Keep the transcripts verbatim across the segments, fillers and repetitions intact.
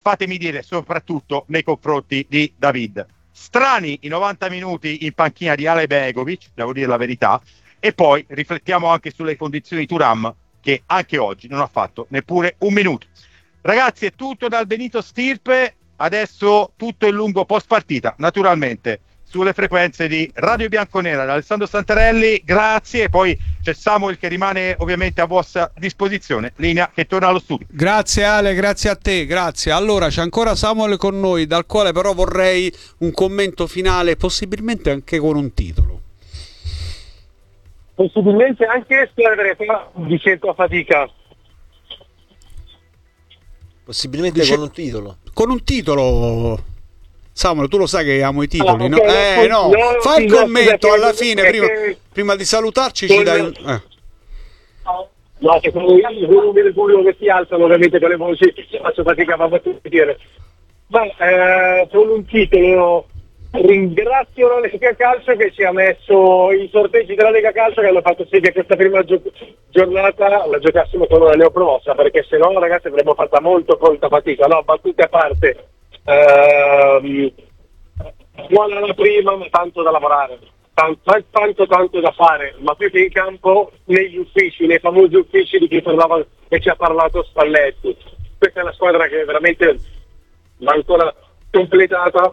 fatemi dire, soprattutto nei confronti di David. Strani i novanta minuti in panchina di Ale Begovic, devo dire la verità, e poi riflettiamo anche sulle condizioni di Thuram, che anche oggi non ha fatto neppure un minuto. Ragazzi, è tutto dal Benito Stirpe, adesso tutto il lungo post partita, naturalmente sulle frequenze di Radio Bianconera. Da Alessandro Santarelli, grazie, e poi c'è Samuel che rimane ovviamente a vostra disposizione, linea che torna allo studio. Grazie Ale, grazie a te, grazie. Allora c'è ancora Samuel con noi, dal quale però vorrei un commento finale, possibilmente anche con un titolo. Possibilmente anche scrivere di certo a fatica. Possibilmente Dice... con un titolo. Con un titolo... Samuel, tu lo sai che amo i titoli, ah, no? Okay, eh, no, no, fa sì, il no, commento scusa, alla che, fine, che, prima, che, prima di salutarci ci dai un... Eh. No, che quando io vedo il pubblico che si alzano ovviamente con le voci faccio fatica a dire. Ma eh, con un titolo ringrazio la Lega Calcio che ci ha messo i sorteggi della Lega Calcio che hanno fatto sì che questa prima gio- giornata la giocassimo con una neopromossa, perché se no ragazzi avremmo fatta molto molta fatica. No, battute a parte. Ehm, buona la prima, ma tanto da lavorare, tanto, tanto tanto da fare, ma più che in campo negli uffici, nei famosi uffici di cui parlava e ci ha parlato Spalletti. Questa è una squadra che veramente va ancora completata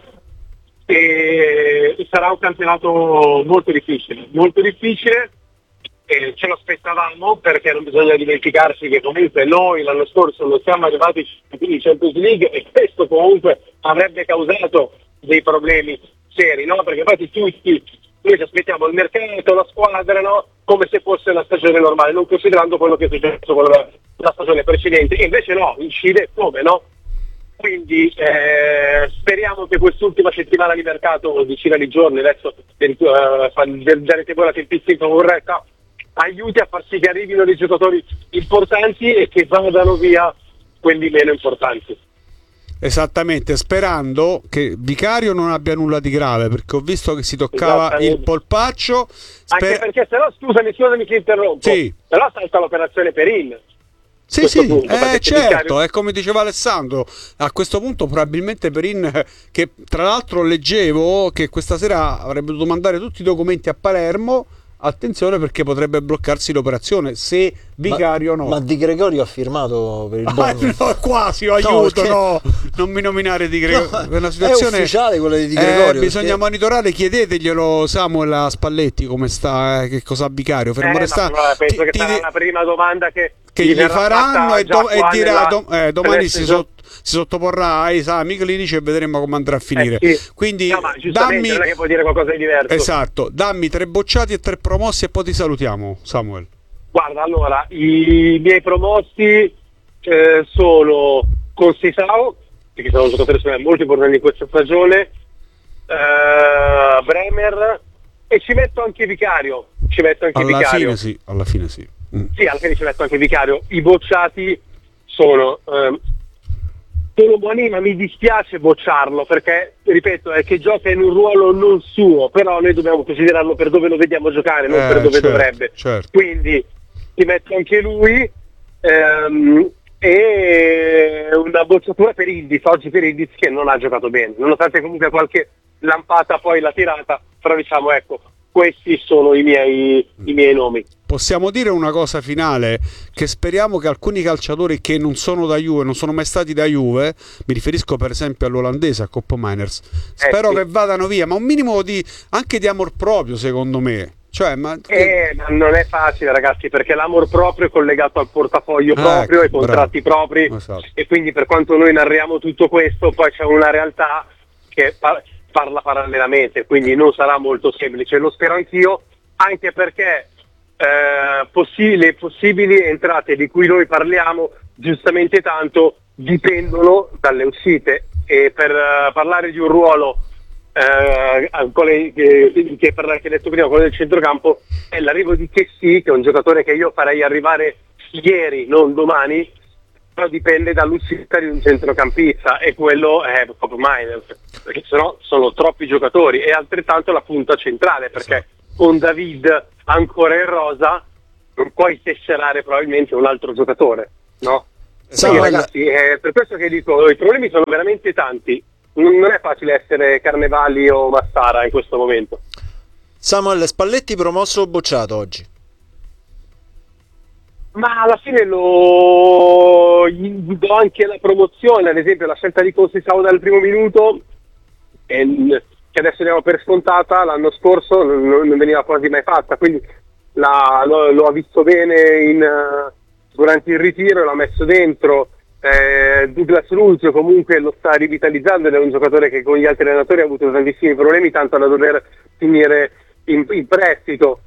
e sarà un campionato molto difficile, molto difficile. E ce lo aspettavamo, perché non bisogna dimenticarsi che comunque noi l'anno scorso non siamo arrivati in Champions League e questo comunque avrebbe causato dei problemi seri, no? Perché infatti tutti noi ci aspettiamo il mercato, la squadra, no? Come se fosse una stagione normale, non considerando quello che è successo con la, la stagione precedente, e invece no, incide come, no? Quindi eh, speriamo che quest'ultima settimana di mercato, decina di giorni, adesso eh, darete voi la tempistica corretta, aiuti a far sì che arrivino dei giocatori importanti e che vadano via quelli meno importanti. Esattamente, sperando che Vicario non abbia nulla di grave, perché ho visto che si toccava il polpaccio. Sper- Anche perché se no, scusami, scusami che interrompo, sì. Però salta l'operazione Perin. Sì, sì, punto, eh, certo, Vicario... è come diceva Alessandro, a questo punto probabilmente Perin, che tra l'altro leggevo che questa sera avrebbe dovuto mandare tutti i documenti a Palermo. Attenzione, perché potrebbe bloccarsi l'operazione se Vicario ma, no. Ma Di Gregorio ha firmato per il bonus? Ah, no, quasi, aiuto, no, perché... no, non mi nominare Di Gregorio. No, per una situazione è ufficiale quella di Di Gregorio. Eh, bisogna perché... monitorare, chiedeteglielo Samuel a Spalletti come sta, eh, che cosa ha Vicario. Fermo eh, resta... no, penso ti, che ti... sarà la prima domanda che, che gli faranno e, do- e dirà nella... dom- eh, domani si, so- si sottoporrà ai esami clinici e vedremo come andrà a finire. Eh, sì. Quindi no, ma dammi... non è che puoi dire qualcosa di diverso. Esatto, dammi tre bocciati e tre promossi e poi ti salutiamo, Samuel. Guarda, allora, i miei promossi eh, sono Conceição, che sono un giocatore molto importante in questa stagione, eh, Bremer, e ci metto anche Vicario. Ci metto anche alla Vicario. Fine sì, alla fine sì. Mm. Sì, alla fine ci metto anche Vicario. I bocciati sono... Eh, sono buoni, ma mi dispiace bocciarlo perché, ripeto, è che gioca in un ruolo non suo, però noi dobbiamo considerarlo per dove lo vediamo giocare, non eh, per dove certo, dovrebbe. Certo. Quindi ti metto anche lui ehm, e una bocciatura per Indiz, oggi per Indiz che non ha giocato bene, nonostante comunque qualche lampata poi l'ha tirata, però diciamo ecco, questi sono i miei, i miei nomi. Possiamo dire una cosa finale, che speriamo che alcuni calciatori che non sono da Juve, non sono mai stati da Juve, mi riferisco per esempio all'olandese, a Coppa Miners, spero eh, sì. che vadano via, ma un minimo di anche di amor proprio secondo me. Cioè, ma... Eh, ma non è facile ragazzi, perché l'amor proprio è collegato al portafoglio ah, proprio, ai contratti bravo. propri, esatto. E quindi per quanto noi narriamo tutto questo, poi c'è una realtà che par- parla parallelamente, quindi non sarà molto semplice, lo spero anch'io, anche perché eh, possi- le possibili entrate di cui noi parliamo giustamente tanto dipendono dalle uscite, e per uh, parlare di un ruolo eh, che, che, per, che detto prima, quello del centrocampo, è l'arrivo di Chessy, che è un giocatore che io farei arrivare ieri, non domani, però dipende dall'uscita di un centrocampista, e quello è proprio Miners, perché sennò sono troppi giocatori, e altrettanto la punta centrale, perché esatto. Con David ancora in rosa non puoi tesserare probabilmente un altro giocatore, no? Sì, Samuel, ragazzi, è per questo che dico, i problemi sono veramente tanti. Non non è facile essere Carnevali o Massara in questo momento. Samuel, Spalletti promosso o bocciato oggi? Ma alla fine lo gli do anche la promozione, ad esempio la scelta di Conceição dal primo minuto, e, che adesso diamo per scontata, l'anno scorso non, non veniva quasi mai fatta, quindi la, lo, lo ha visto bene in, uh, durante il ritiro e l'ha messo dentro. Eh, Douglas Luiz comunque lo sta rivitalizzando ed è un giocatore che con gli altri allenatori ha avuto tantissimi problemi, tanto da dover finire in, in prestito.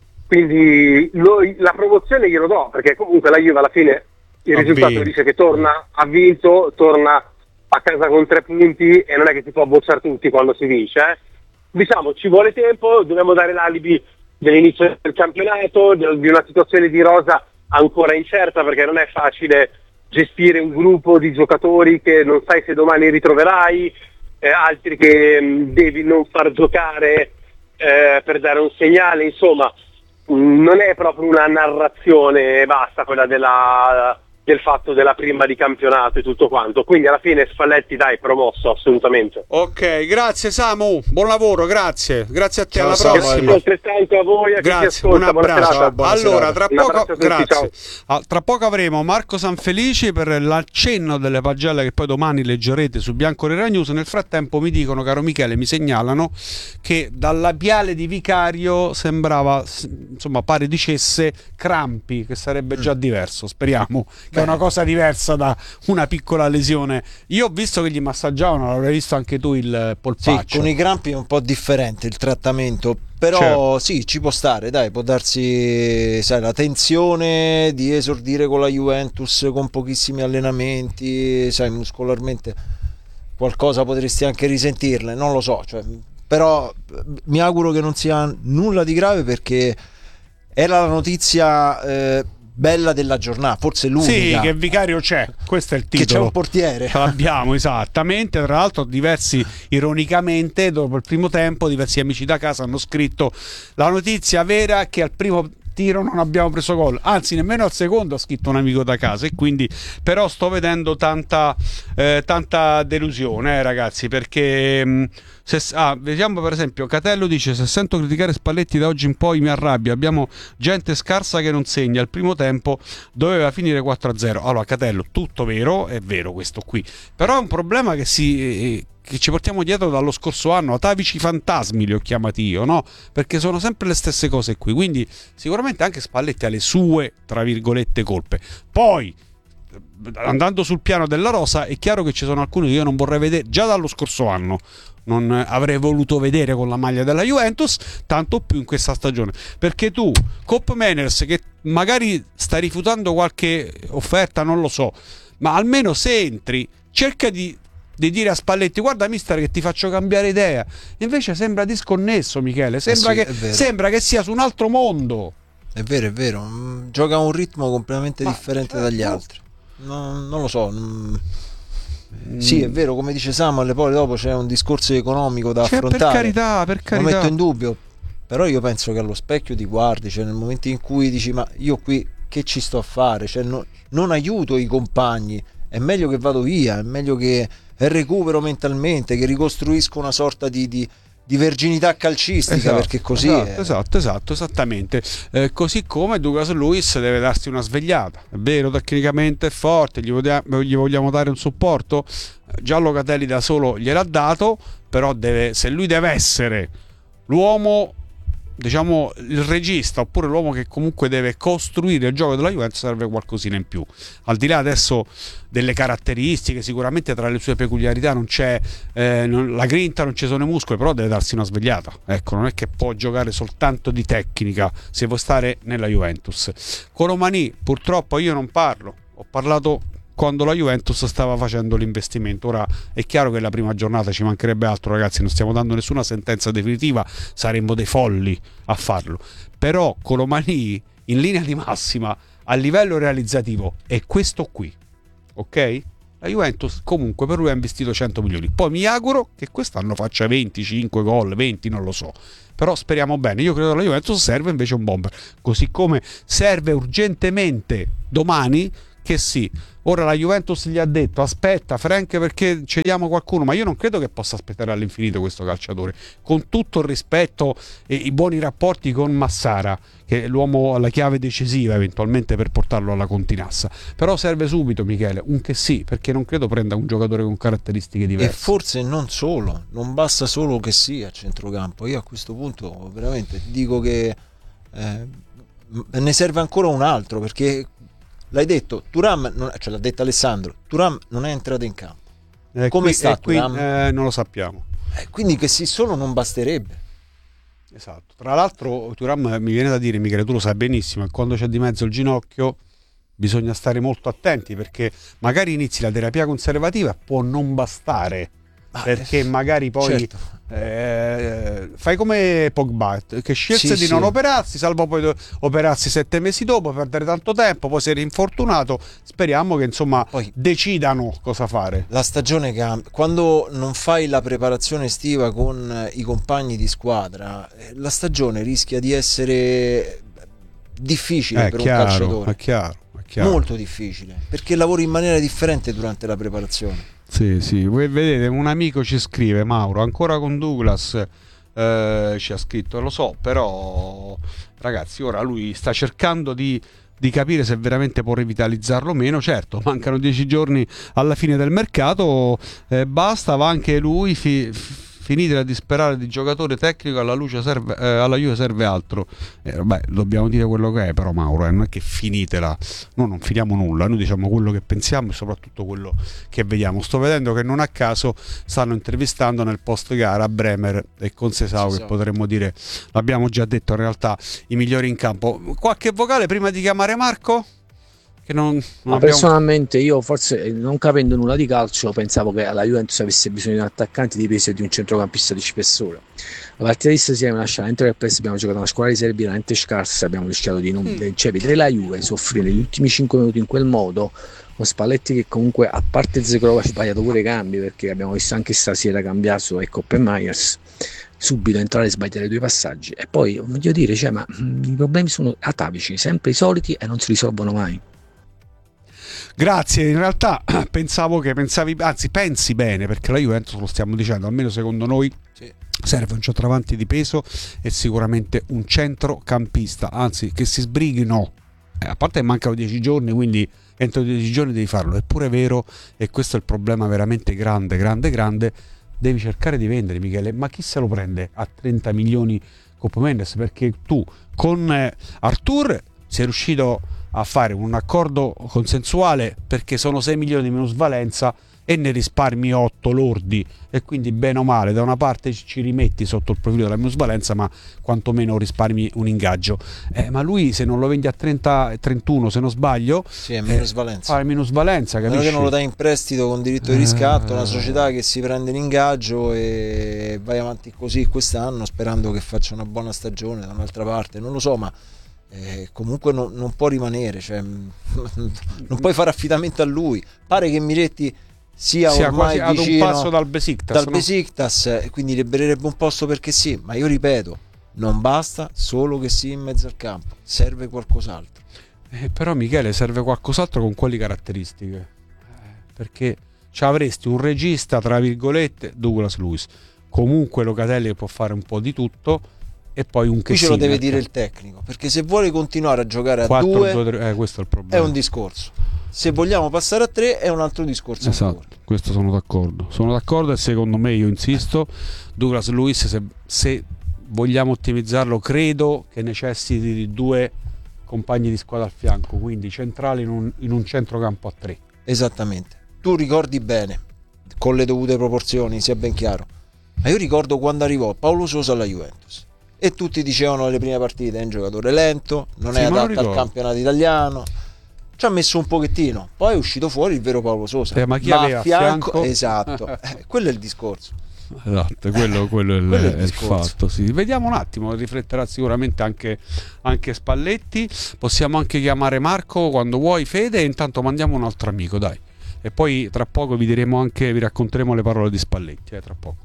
Quindi lo, la promozione glielo do, perché comunque la Juve alla fine il Ha risultato vinto. dice che torna, ha vinto, torna a casa con tre punti e non è che si può bocciare tutti quando si vince. Eh. Diciamo, ci vuole tempo, dobbiamo dare l'alibi dell'inizio del campionato, di di una situazione di rosa ancora incerta, perché non è facile gestire un gruppo di giocatori che non sai se domani ritroverai, eh, altri che mh, devi non far giocare eh, per dare un segnale, insomma. Non è proprio una narrazione e basta quella della, del fatto della prima di campionato e tutto quanto, quindi alla fine Spalletti dai, promosso assolutamente. Ok, grazie Samu, buon lavoro, grazie, grazie a te, Ciao, alla Samu. prossima. Grazie altrettanto a voi, a chi ci Grazie, un ascolta, buona abbraccio. serata. buona Allora, serata. tra Un poco, abbraccio a tutti, grazie. ciao. Ah, tra poco avremo Marco Sanfelici per l'accenno delle pagelle che poi domani leggerete su Bianconera News. Nel frattempo mi dicono, caro Michele, mi segnalano che dal labiale di Vicario sembrava, s- insomma, pare dicesse crampi, che sarebbe già diverso. Speriamo che è una cosa diversa da una piccola lesione. Io ho visto che gli massaggiavano, l'avrai visto anche tu il Sì, polpaccio. con i crampi è un po' differente il trattamento, però Certo. sì, ci può stare, dai, può darsi, sai, la tensione di esordire con la Juventus con pochissimi allenamenti, sai, muscolarmente qualcosa potresti anche risentirle, non lo so, cioè, però eh, mi auguro che non sia nulla di grave, perché era la notizia eh, bella della giornata, forse l'unica, Sì, che Vicario c'è, questo è il che c'è titolo. un portiere. Ce l'abbiamo, esattamente. Tra l'altro diversi, ironicamente, dopo il primo tempo diversi amici da casa hanno scritto: la notizia vera è che al primo tiro non abbiamo preso gol, anzi nemmeno al secondo, ha scritto un amico da casa. E quindi però sto vedendo tanta eh, tanta delusione, eh, ragazzi, perché mh, se, ah, vediamo per esempio Catello dice: se sento criticare Spalletti da oggi in poi mi arrabbio, abbiamo gente scarsa che non segna, il primo tempo doveva finire quattro a zero. Allora Catello, tutto vero, è vero questo qui, però è un problema che si eh, che ci portiamo dietro dallo scorso anno. Atavici fantasmi li ho chiamati io, no? Perché sono sempre le stesse cose qui, quindi sicuramente anche Spalletti ha le sue, tra virgolette, colpe. Poi andando sul piano della rosa, è chiaro che ci sono alcuni che io non vorrei vedere già dallo scorso anno, non avrei voluto vedere con la maglia della Juventus, tanto più in questa stagione, perché tu, Cop Manners, che magari sta rifiutando qualche offerta, non lo so, ma almeno se entri cerca di di dire a Spalletti: guarda mister che ti faccio cambiare idea. Invece sembra disconnesso, Michele, sembra, sì, che, è vero. sembra che sia su un altro mondo. È vero, è vero, mm, gioca a un ritmo completamente Ma differente certo. dagli altri. No, non lo so. mm. Sì, è vero, come dice Samuel, poi dopo c'è un discorso economico da Cioè, per affrontare. carità, per Lo carità. metto in dubbio, però io penso che allo specchio ti guardi, cioè nel momento in cui dici: ma io qui che ci sto a fare? Cioè, no- non aiuto i compagni, è meglio che vado via, è meglio che recupero mentalmente, che ricostruisco una sorta di, di, di verginità calcistica, Esatto, perché così esatto, è... esatto, esatto, esattamente. Eh, così come Douglas Luiz deve darsi una svegliata. È vero, tecnicamente è forte, gli vogliamo, gli vogliamo dare un supporto. Già Locatelli da solo gliel'ha dato, però deve, se lui deve essere l'uomo, diciamo il regista, oppure l'uomo che comunque deve costruire il gioco della Juventus, serve qualcosina in più. Al di là adesso delle caratteristiche, sicuramente tra le sue peculiarità non c'è eh, non, la grinta, non ci sono i muscoli, però deve darsi una svegliata. Ecco, non è che può giocare soltanto di tecnica se vuoi stare nella Juventus. Colomani, purtroppo io non parlo, ho parlato quando la Juventus stava facendo l'investimento. Ora è chiaro che la prima giornata ci mancherebbe altro, ragazzi, non stiamo dando nessuna sentenza definitiva, saremmo dei folli a farlo, però Colomani in linea di massima a livello realizzativo è questo qui, ok? La Juventus comunque per lui ha investito cento milioni, poi mi auguro che quest'anno faccia venticinque gol, venti non lo so, però speriamo bene. Io credo che alla Juventus serve invece un bomber, così come serve urgentemente domani che sì. Ora la Juventus gli ha detto aspetta Frank perché cediamo qualcuno, ma io non credo che possa aspettare all'infinito questo calciatore, con tutto il rispetto e i buoni rapporti con Massara, che è l'uomo alla chiave decisiva eventualmente per portarlo alla Continassa, però serve subito Michele un che sì, perché non credo prenda un giocatore con caratteristiche diverse. E forse non solo, non basta solo che sia a centrocampo. Io a questo punto veramente dico che eh, ne serve ancora un altro, perché l'hai detto, Thuram, non, cioè l'ha detto Alessandro, Thuram non è entrato in campo. Eh, Come qui, sta qui, Thuram? eh, non lo sappiamo. Eh, quindi che sì solo non basterebbe. Esatto. Tra l'altro Thuram, mi viene da dire, Michele, tu lo sai benissimo, che quando c'è di mezzo il ginocchio bisogna stare molto attenti, perché magari inizi la terapia conservativa, può non bastare, ah, perché eh, magari poi certo. eh, fai come Pogba, che scelse Sì, di sì. non operarsi, salvo poi do- operarsi sette mesi dopo, perdere tanto tempo, poi si è rinfortunato. Speriamo che insomma Poi decidano cosa fare. la stagione cambia. Quando non fai la preparazione estiva con eh, i compagni di squadra, eh, la stagione rischia di essere difficile È per chiaro, un calciatore. è chiaro, è chiaro. Molto difficile, perché lavori in maniera differente durante la preparazione. Sì, sì, voi vedete, un amico ci scrive, Mauro, ancora con Douglas, eh, ci ha scritto, lo so, però ragazzi, ora lui sta cercando di, di capire se veramente può rivitalizzarlo o meno. Certo, mancano dieci giorni alla fine del mercato, eh, basta, va anche lui, fi, finitela di sperare di giocatore tecnico, alla, luce serve, eh, alla Juve serve altro. Eh, vabbè, dobbiamo dire quello che è, però Mauro, eh, non è che finitela, noi non finiamo nulla, noi diciamo quello che pensiamo e soprattutto quello che vediamo. Sto vedendo che non a caso stanno intervistando nel post gara Bremer e Concesao, che potremmo dire, l'abbiamo già detto in realtà, i migliori in campo. Qualche vocale prima di chiamare Marco? Che non, non Ma abbiamo... personalmente io, forse non capendo nulla di calcio, pensavo che la Juventus avesse bisogno di un attaccante di peso e di un centrocampista di spessore. La partita di stasera mi lascia veramente perplesso, abbiamo giocato una squadra di Serbia veramente scarsa, abbiamo rischiato di non... Mm. Cioè, vedere la Juve soffrire gli ultimi cinque minuti in quel modo, con Spalletti che comunque, a parte Zekrova, ha sbagliato pure i cambi, perché abbiamo visto anche stasera cambiato e Koppenmeiers, subito entrare e sbagliare due passaggi. E poi, voglio dire, cioè, ma mh, i problemi sono atavici, sempre i soliti e non si risolvono mai. Grazie, in realtà pensavo che pensavi, anzi pensi bene, perché la Juventus, lo stiamo dicendo, almeno secondo noi sì, serve un centravanti di peso e sicuramente un centrocampista, anzi che si sbrighino, eh, a parte che mancano dieci giorni, quindi entro dieci giorni devi farlo, è pure vero, e questo è il problema veramente grande, grande, grande, devi cercare di vendere, Michele, ma chi se lo prende a trenta milioni Coppa Mendes? Perché tu con eh, Artur sei riuscito a fare un accordo consensuale perché sono sei milioni di minusvalenza e ne risparmi otto lordi, e quindi bene o male da una parte ci rimetti sotto il profilo della minusvalenza, ma quantomeno risparmi un ingaggio. Eh, ma lui se non lo vendi a trenta trentuno, se non sbaglio, sì, è minusvalenza. Eh, fa minusvalenza, capisci? Meno che non lo dai in prestito con diritto di riscatto, una società che si prende l'ingaggio e vai avanti così quest'anno sperando che faccia una buona stagione da un'altra parte, non lo so, ma Eh, comunque non, non può rimanere, cioè, non puoi fare affidamento a lui. Pare che Miretti sia, sia ormai quasi vicino ad un passo dal Besiktas, dal no? Besiktas, quindi libererebbe un posto perché sì, ma io ripeto, non basta solo che sia in mezzo al campo, serve qualcos'altro. Eh, però Michele, serve qualcos'altro con quali caratteristiche? Eh, perché ci avresti un regista, tra virgolette, Douglas Luiz, comunque Locatelli che può fare un po' di tutto, e poi un che qui ce lo deve dire il tecnico, perché se vuole continuare a giocare a quattro, due, due tre, eh, questo è il problema, è un discorso, se vogliamo passare a tre è un altro discorso. Esatto, ancora. Questo sono d'accordo sono d'accordo e secondo me, io insisto, Douglas Luiz, se, se vogliamo ottimizzarlo, credo che necessiti di due compagni di squadra al fianco, quindi centrali in un, in un centrocampo a tre. Esattamente, tu ricordi bene, con le dovute proporzioni, sia ben chiaro, ma io ricordo quando arrivò Paolo Sosa alla Juventus e tutti dicevano alle prime partite è un giocatore lento, non sì, è adatto al campionato italiano, ci ha messo un pochettino, poi è uscito fuori il vero Paolo Sosa, eh, ma chi ma aveva a fianco, fianco? Esatto, eh, quello è il discorso. Esatto, quello, quello è, il, quello è il, è il fatto, sì. Vediamo un attimo, rifletterà sicuramente anche, anche Spalletti. Possiamo anche chiamare Marco quando vuoi, Fede, e intanto mandiamo un altro amico, dai, e poi tra poco vi diremo anche, vi racconteremo le parole di Spalletti, eh, tra poco.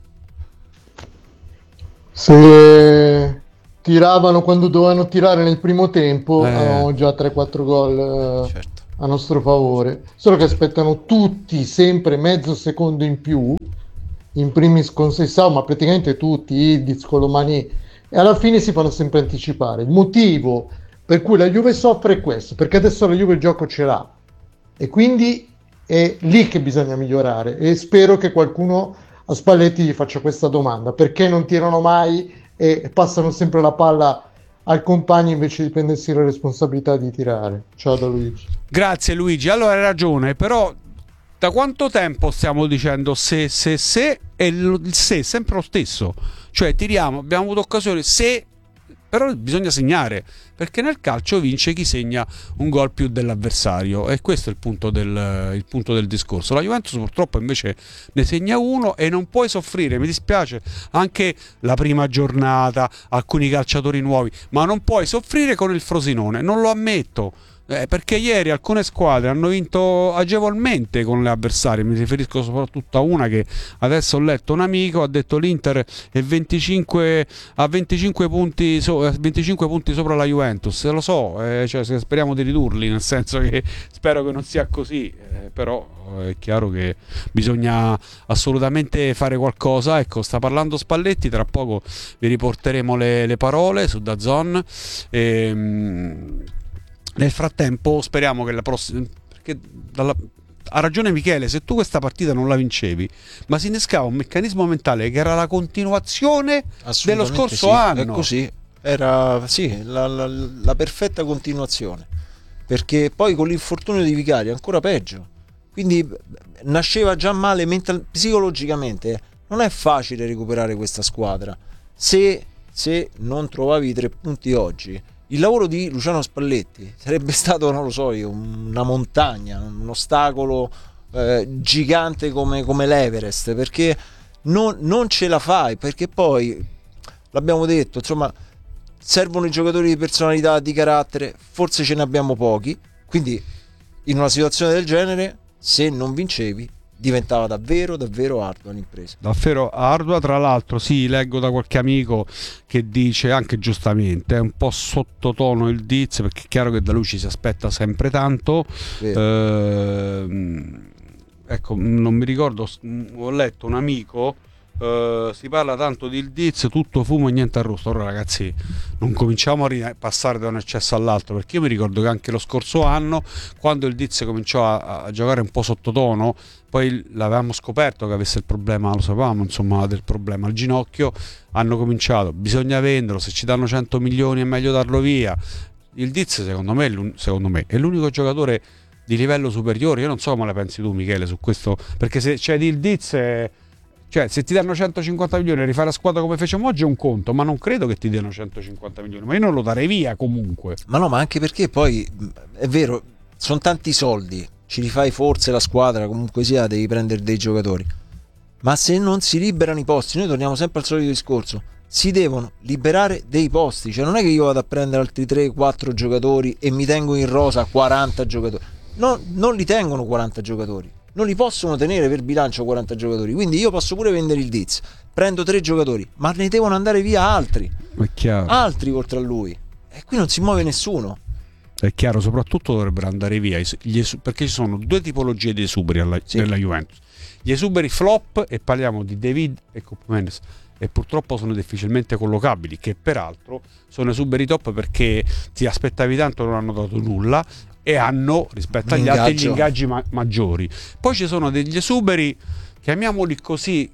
Se tiravano quando dovevano tirare nel primo tempo, eh. avevamo già tre quattro gol. Certo. a nostro favore, solo che aspettano tutti sempre mezzo secondo in più, in primis con Sessao, ma praticamente tutti, Ildiz, Colomani, e alla fine si fanno sempre anticipare. Il motivo per cui la Juve soffre è questo, perché adesso la Juve il gioco ce l'ha e quindi è lì che bisogna migliorare, e spero che qualcuno a Spalletti gli faccia questa domanda: perché non tirano mai e passano sempre la palla al compagno invece di prendersi la responsabilità di tirare? Ciao da Luigi. Grazie Luigi, allora hai ragione, però da quanto tempo stiamo dicendo se, se, se, e il se è sempre lo stesso, cioè tiriamo, abbiamo avuto occasione, se, però bisogna segnare, perché nel calcio vince chi segna un gol più dell'avversario, e questo è il punto del, il punto del discorso. La Juventus purtroppo invece ne segna uno e non puoi soffrire, mi dispiace, anche la prima giornata, alcuni calciatori nuovi, ma non puoi soffrire con il Frosinone, non lo ammetto. Eh, perché ieri alcune squadre hanno vinto agevolmente con le avversarie, mi riferisco soprattutto a una che adesso ho letto, un amico ha detto l'Inter è venticinque a venticinque punti, so, venticinque punti sopra la Juventus, lo so, eh, cioè, speriamo di ridurli, nel senso che spero che non sia così, eh, però è chiaro che bisogna assolutamente fare qualcosa. Ecco, sta parlando Spalletti, tra poco vi riporteremo le, le parole su DAZN. ehm Nel frattempo speriamo che la prossima, perché dalla, ha ragione Michele, se tu questa partita non la vincevi, ma si innescava un meccanismo mentale che era la continuazione dello scorso sì, anno. è così, era sì, la, la, la perfetta continuazione, perché poi con l'infortunio di Vicario ancora peggio, quindi nasceva già male mental, psicologicamente. Non è facile recuperare questa squadra se, se non trovavi i tre punti oggi. Il lavoro di Luciano Spalletti sarebbe stato, non lo so io, una montagna, un ostacolo eh, gigante come, come l'Everest, perché non, non ce la fai, perché poi, l'abbiamo detto, insomma, servono i giocatori di personalità, di carattere, forse ce ne abbiamo pochi, quindi in una situazione del genere, se non vincevi, diventava davvero davvero ardua l'impresa, davvero ardua. Tra l'altro sì, leggo da qualche amico che dice, anche giustamente, è un po' sottotono il Diz, perché è chiaro che da lui ci si aspetta sempre tanto. eh, ecco, non mi ricordo, ho letto un amico, Uh, si parla tanto di il Diz, tutto fumo e niente arrosto. Allora ragazzi, non cominciamo a passare da un eccesso all'altro, perché io mi ricordo che anche lo scorso anno, quando il Diz cominciò a, a giocare un po' sottotono, poi l'avevamo scoperto che avesse il problema, lo sapevamo insomma del problema al ginocchio, hanno cominciato, bisogna venderlo, se ci danno cento milioni è meglio darlo via. Il Diz secondo me, secondo me è l'unico giocatore di livello superiore. Io non so come la pensi tu Michele su questo, perché se c'è il Diz è... Cioè, se ti danno centocinquanta milioni e rifare la squadra come facciamo oggi è un conto, ma non credo che ti diano centocinquanta milioni, ma io non lo darei via comunque. Ma no, ma anche perché poi è vero, sono tanti soldi, ci rifai forse la squadra, comunque sia devi prendere dei giocatori, ma se non si liberano i posti, noi torniamo sempre al solito discorso, si devono liberare dei posti, cioè non è che io vado a prendere altri tre quattro giocatori e mi tengo in rosa quaranta giocatori, no, non li tengono quaranta giocatori, non li possono tenere per bilancio quaranta giocatori, quindi io posso pure vendere il Diz, prendo tre giocatori, ma ne devono andare via altri, è chiaro, altri oltre a lui, e qui non si muove nessuno. È chiaro, soprattutto dovrebbero andare via gli esu- perché ci sono due tipologie di esuberi alla, sì. nella Juventus, gli esuberi flop, e parliamo di David e Koopmeiners, e purtroppo sono difficilmente collocabili, che peraltro sono esuberi top perché ti aspettavi tanto e non hanno dato nulla e hanno rispetto agli Ingaggio. altri gli ingaggi ma- maggiori. Poi ci sono degli esuberi, chiamiamoli così,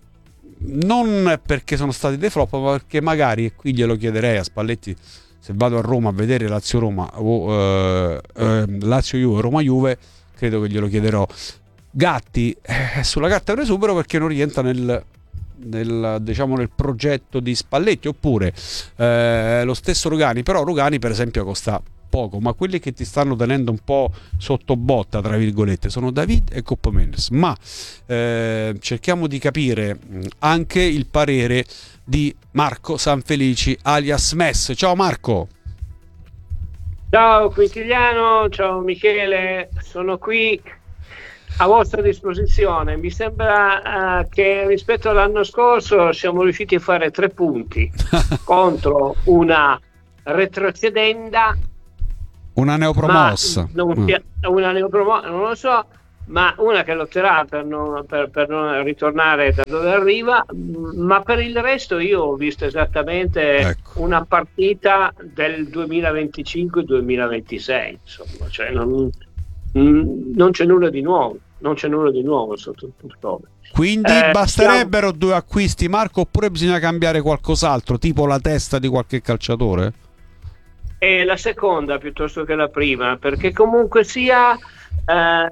non perché sono stati dei flop, ma perché magari, e qui glielo chiederei a Spalletti se vado a Roma a vedere Lazio-Roma o eh, eh, Lazio-Juve, Roma-Juve, credo che glielo chiederò. Gatti eh, sulla carta è un esubero perché non rientra nel, nel, diciamo, nel progetto di Spalletti, oppure eh, lo stesso Rugani, però Rugani per esempio costa poco, ma quelli che ti stanno tenendo un po' sotto botta tra virgolette sono David e Koopmeiners. Ma eh, cerchiamo di capire anche il parere di Marco Sanfelici alias Mess. Ciao Marco. Ciao Quintiliano, ciao Michele, sono qui a vostra disposizione. Mi sembra uh, che rispetto all'anno scorso siamo riusciti a fare tre punti contro una retrocedenda Una neopromossa. Non mm. Una neopromossa, non lo so, ma una che lotterà per non, per, per non ritornare da dove arriva, ma per il resto io ho visto esattamente Ecco. una partita del duemilaventicinque duemilaventisei, insomma, cioè non, non c'è nulla di nuovo, non c'è nulla di nuovo sotto tutto. Quindi Eh, basterebbero siamo... due acquisti, Marco, oppure bisogna cambiare qualcos'altro, tipo la testa di qualche calciatore? E la seconda piuttosto che la prima, perché comunque sia eh,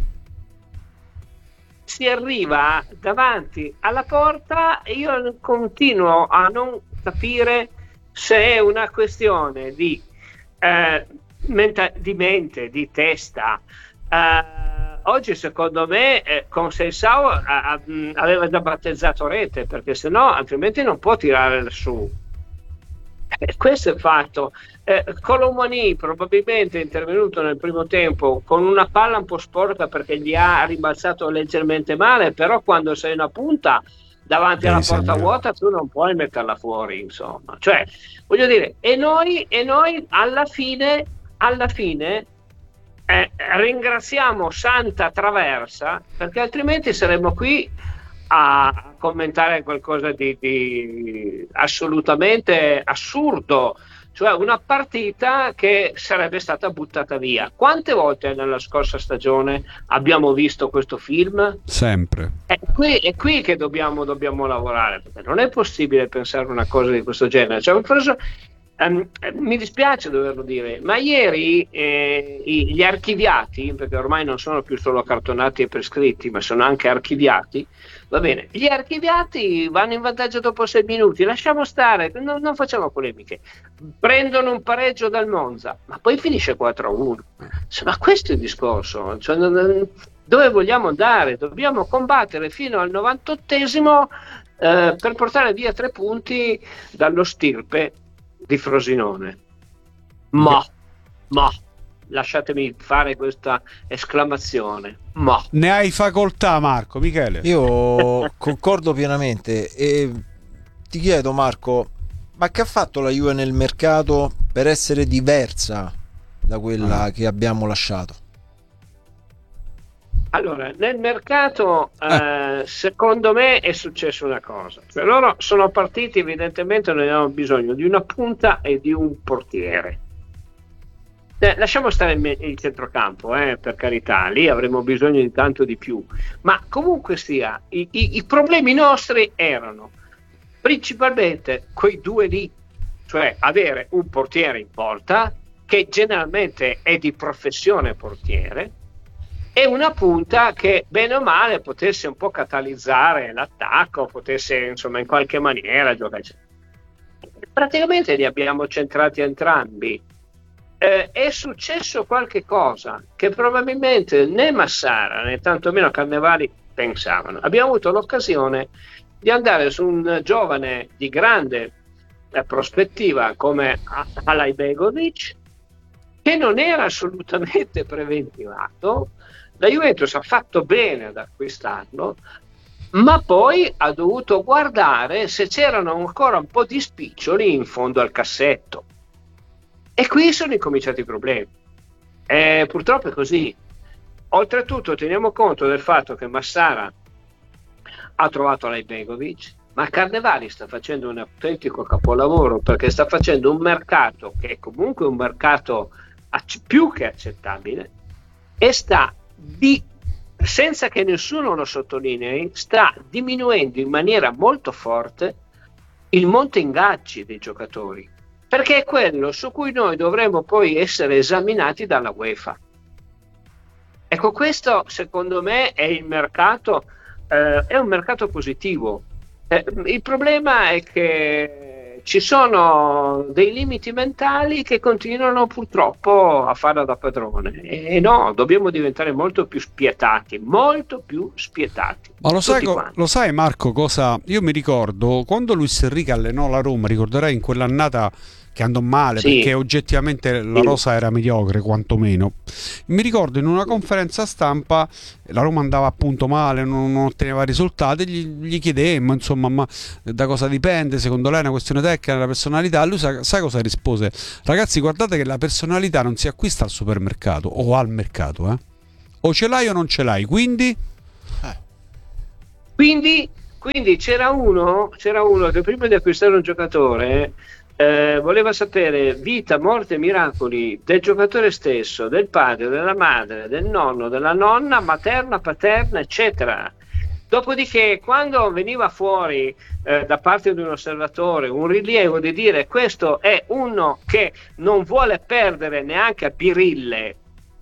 si arriva davanti alla porta e io continuo a non capire se è una questione di, eh, menta- di mente, di testa. Eh, oggi secondo me eh, con Seisao aveva già battezzato rete, perché sennò altrimenti non può tirare su. Eh, questo è il fatto. Eh, Colomani probabilmente è intervenuto nel primo tempo con una palla un po' sporca perché gli ha rimbalzato leggermente male, però quando sei una punta davanti alla porta vuota tu non puoi metterla fuori, insomma, cioè voglio dire, e noi, e noi alla fine alla fine eh, ringraziamo Santa Traversa, perché altrimenti saremmo qui a commentare qualcosa di, di assolutamente assurdo, cioè una partita che sarebbe stata buttata via. Quante volte nella scorsa stagione abbiamo visto questo film? Sempre. È qui, è qui che dobbiamo, dobbiamo lavorare, perché non è possibile pensare una cosa di questo genere. Cioè, preso, um, mi dispiace doverlo dire, ma ieri eh, gli archiviati, perché ormai non sono più solo cartonati e prescritti, ma sono anche archiviati, va bene, gli archiviati vanno in vantaggio dopo sei minuti, lasciamo stare, non, non facciamo polemiche, prendono un pareggio dal Monza, ma poi finisce quattro a uno. Ma questo è il discorso, cioè, non, dove vogliamo andare? Dobbiamo combattere fino al novantottesimo eh, per portare via tre punti dallo stirpe di Frosinone. Ma, ma lasciatemi fare questa esclamazione, ma ne hai facoltà, Marco. Michele, io concordo pienamente e ti chiedo, Marco, ma che ha fatto la Juve nel mercato per essere diversa da quella ah. che abbiamo lasciato? Allora, nel mercato eh, secondo me è successa una cosa, cioè loro sono partiti, evidentemente non avevano bisogno di una punta e di un portiere. Eh, lasciamo stare il, il centrocampo, eh, per carità, lì avremo bisogno di tanto di più, ma comunque sia, i, i, i problemi nostri erano principalmente quei due lì, cioè avere un portiere in porta, che generalmente è di professione portiere, e una punta che bene o male potesse un po' catalizzare l'attacco, potesse insomma in qualche maniera giocare. Praticamente li abbiamo centrati entrambi. Eh, è successo qualche cosa che probabilmente né Massara né tantomeno Cannavali pensavano. Abbiamo avuto l'occasione di andare su un giovane di grande eh, prospettiva come Alajbegovic, che non era assolutamente preventivato. La Juventus ha fatto bene ad acquistarlo, ma poi ha dovuto guardare se c'erano ancora un po' di spiccioli in fondo al cassetto. E qui sono incominciati i problemi. Eh, purtroppo è così. Oltretutto teniamo conto del fatto che Massara ha trovato Alajbegovic, ma Carnevali sta facendo un autentico capolavoro, perché sta facendo un mercato che è comunque un mercato acc- più che accettabile, e sta di, senza che nessuno lo sottolinei, sta diminuendo in maniera molto forte il monte ingaggi dei giocatori, perché è quello su cui noi dovremmo poi essere esaminati dalla UEFA. Ecco, questo secondo me è il mercato, eh, è un mercato positivo. Eh, il problema è che ci sono dei limiti mentali che continuano purtroppo a farla da padrone, e no, dobbiamo diventare molto più spietati, molto più spietati. Ma lo sai, co- lo sai Marco cosa? Io mi ricordo quando Luis Enrique allenò la Roma, ricorderai in quell'annata che andò male, Sì. perché oggettivamente la Sì. rosa era mediocre quantomeno. Mi ricordo in una conferenza stampa la Roma andava appunto male, non, non otteneva risultati, gli, gli chiedemmo insomma ma da cosa dipende, secondo lei è una questione tecnica, la personalità. Lui sa, sai cosa rispose? Ragazzi, guardate che la personalità non si acquista al supermercato o al mercato, eh? O ce l'hai o non ce l'hai, quindi Quindi, quindi c'era uno, c'era uno che prima di acquistare un giocatore eh, voleva sapere vita, morte e miracoli del giocatore stesso, del padre, della madre, del nonno, della nonna, materna, paterna, eccetera. Dopodiché, quando veniva fuori eh, da parte di un osservatore un rilievo di dire questo è uno che non vuole perdere neanche a birille,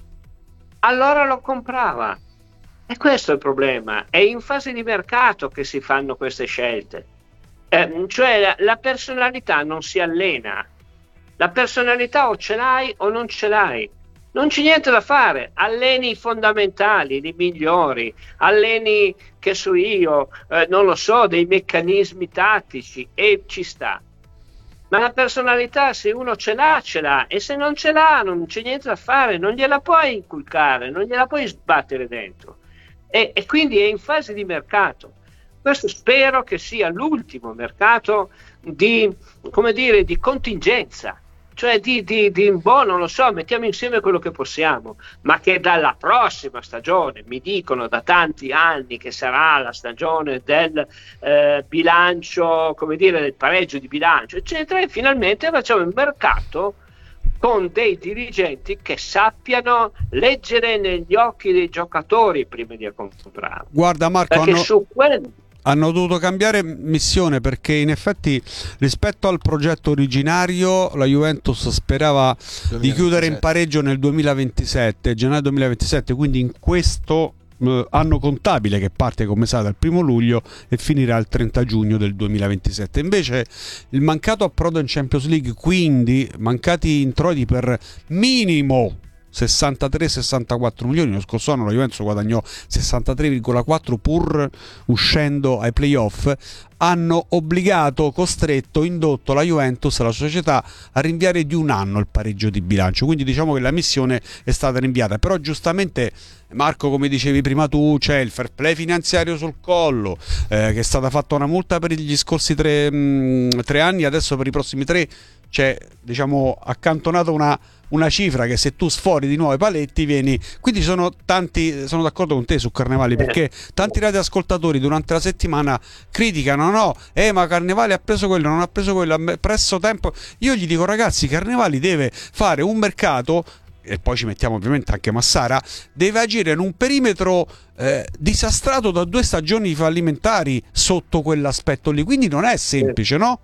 allora lo comprava. E questo è il problema, è in fase di mercato che si fanno queste scelte, eh, cioè la, la personalità non si allena, la personalità o ce l'hai o non ce l'hai, non c'è niente da fare, alleni i fondamentali, i migliori, alleni, che so io, eh, non lo so, dei meccanismi tattici e ci sta. Ma la personalità, se uno ce l'ha, ce l'ha, e se non ce l'ha non c'è niente da fare, non gliela puoi inculcare, non gliela puoi sbattere dentro. E, e quindi è in fase di mercato. Questo spero che sia l'ultimo mercato di, come dire, di contingenza, cioè di, di, di boh, non lo so, mettiamo insieme quello che possiamo, ma che dalla prossima stagione, mi dicono da tanti anni che sarà la stagione del eh, bilancio, come dire, del pareggio di bilancio, eccetera, e finalmente facciamo il mercato con dei dirigenti che sappiano leggere negli occhi dei giocatori prima di comprare. guarda Marco, Perché hanno, su quello hanno dovuto cambiare missione, perché in effetti rispetto al progetto originario la Juventus sperava di chiudere in pareggio nel duemilaventisette, gennaio duemilaventisette, quindi in questo eh, anno contabile che parte, come sa, dal primo luglio e finirà il trenta giugno del duemilaventisette. Invece il mancato approdo in Champions League, quindi mancati introiti per minimo sessantatré sessantaquattro milioni. Lo scorso anno la Juventus guadagnò sessantatré virgola quattro pur uscendo ai playoff. Hanno obbligato, costretto, indotto la Juventus, la società, a rinviare di un anno il pareggio di bilancio. Quindi diciamo che la missione è stata rinviata. Però giustamente, Marco, come dicevi prima tu, c'è il fair play finanziario sul collo, eh, che è stata fatta una multa per gli scorsi tre, mh, tre anni, adesso per i prossimi tre c'è, diciamo, accantonata una, una cifra che se tu sfori di nuovo i paletti vieni. Quindi sono tanti, sono d'accordo con te su Carnevali, perché tanti radioascoltatori durante la settimana criticano, no, eh ma Carnevali ha preso quello, non ha preso quello, ha preso tempo. Io gli dico, ragazzi, Carnevali deve fare un mercato, e poi ci mettiamo ovviamente anche Massara, deve agire in un perimetro eh, disastrato da due stagioni fallimentari sotto quell'aspetto lì, quindi non è semplice, no?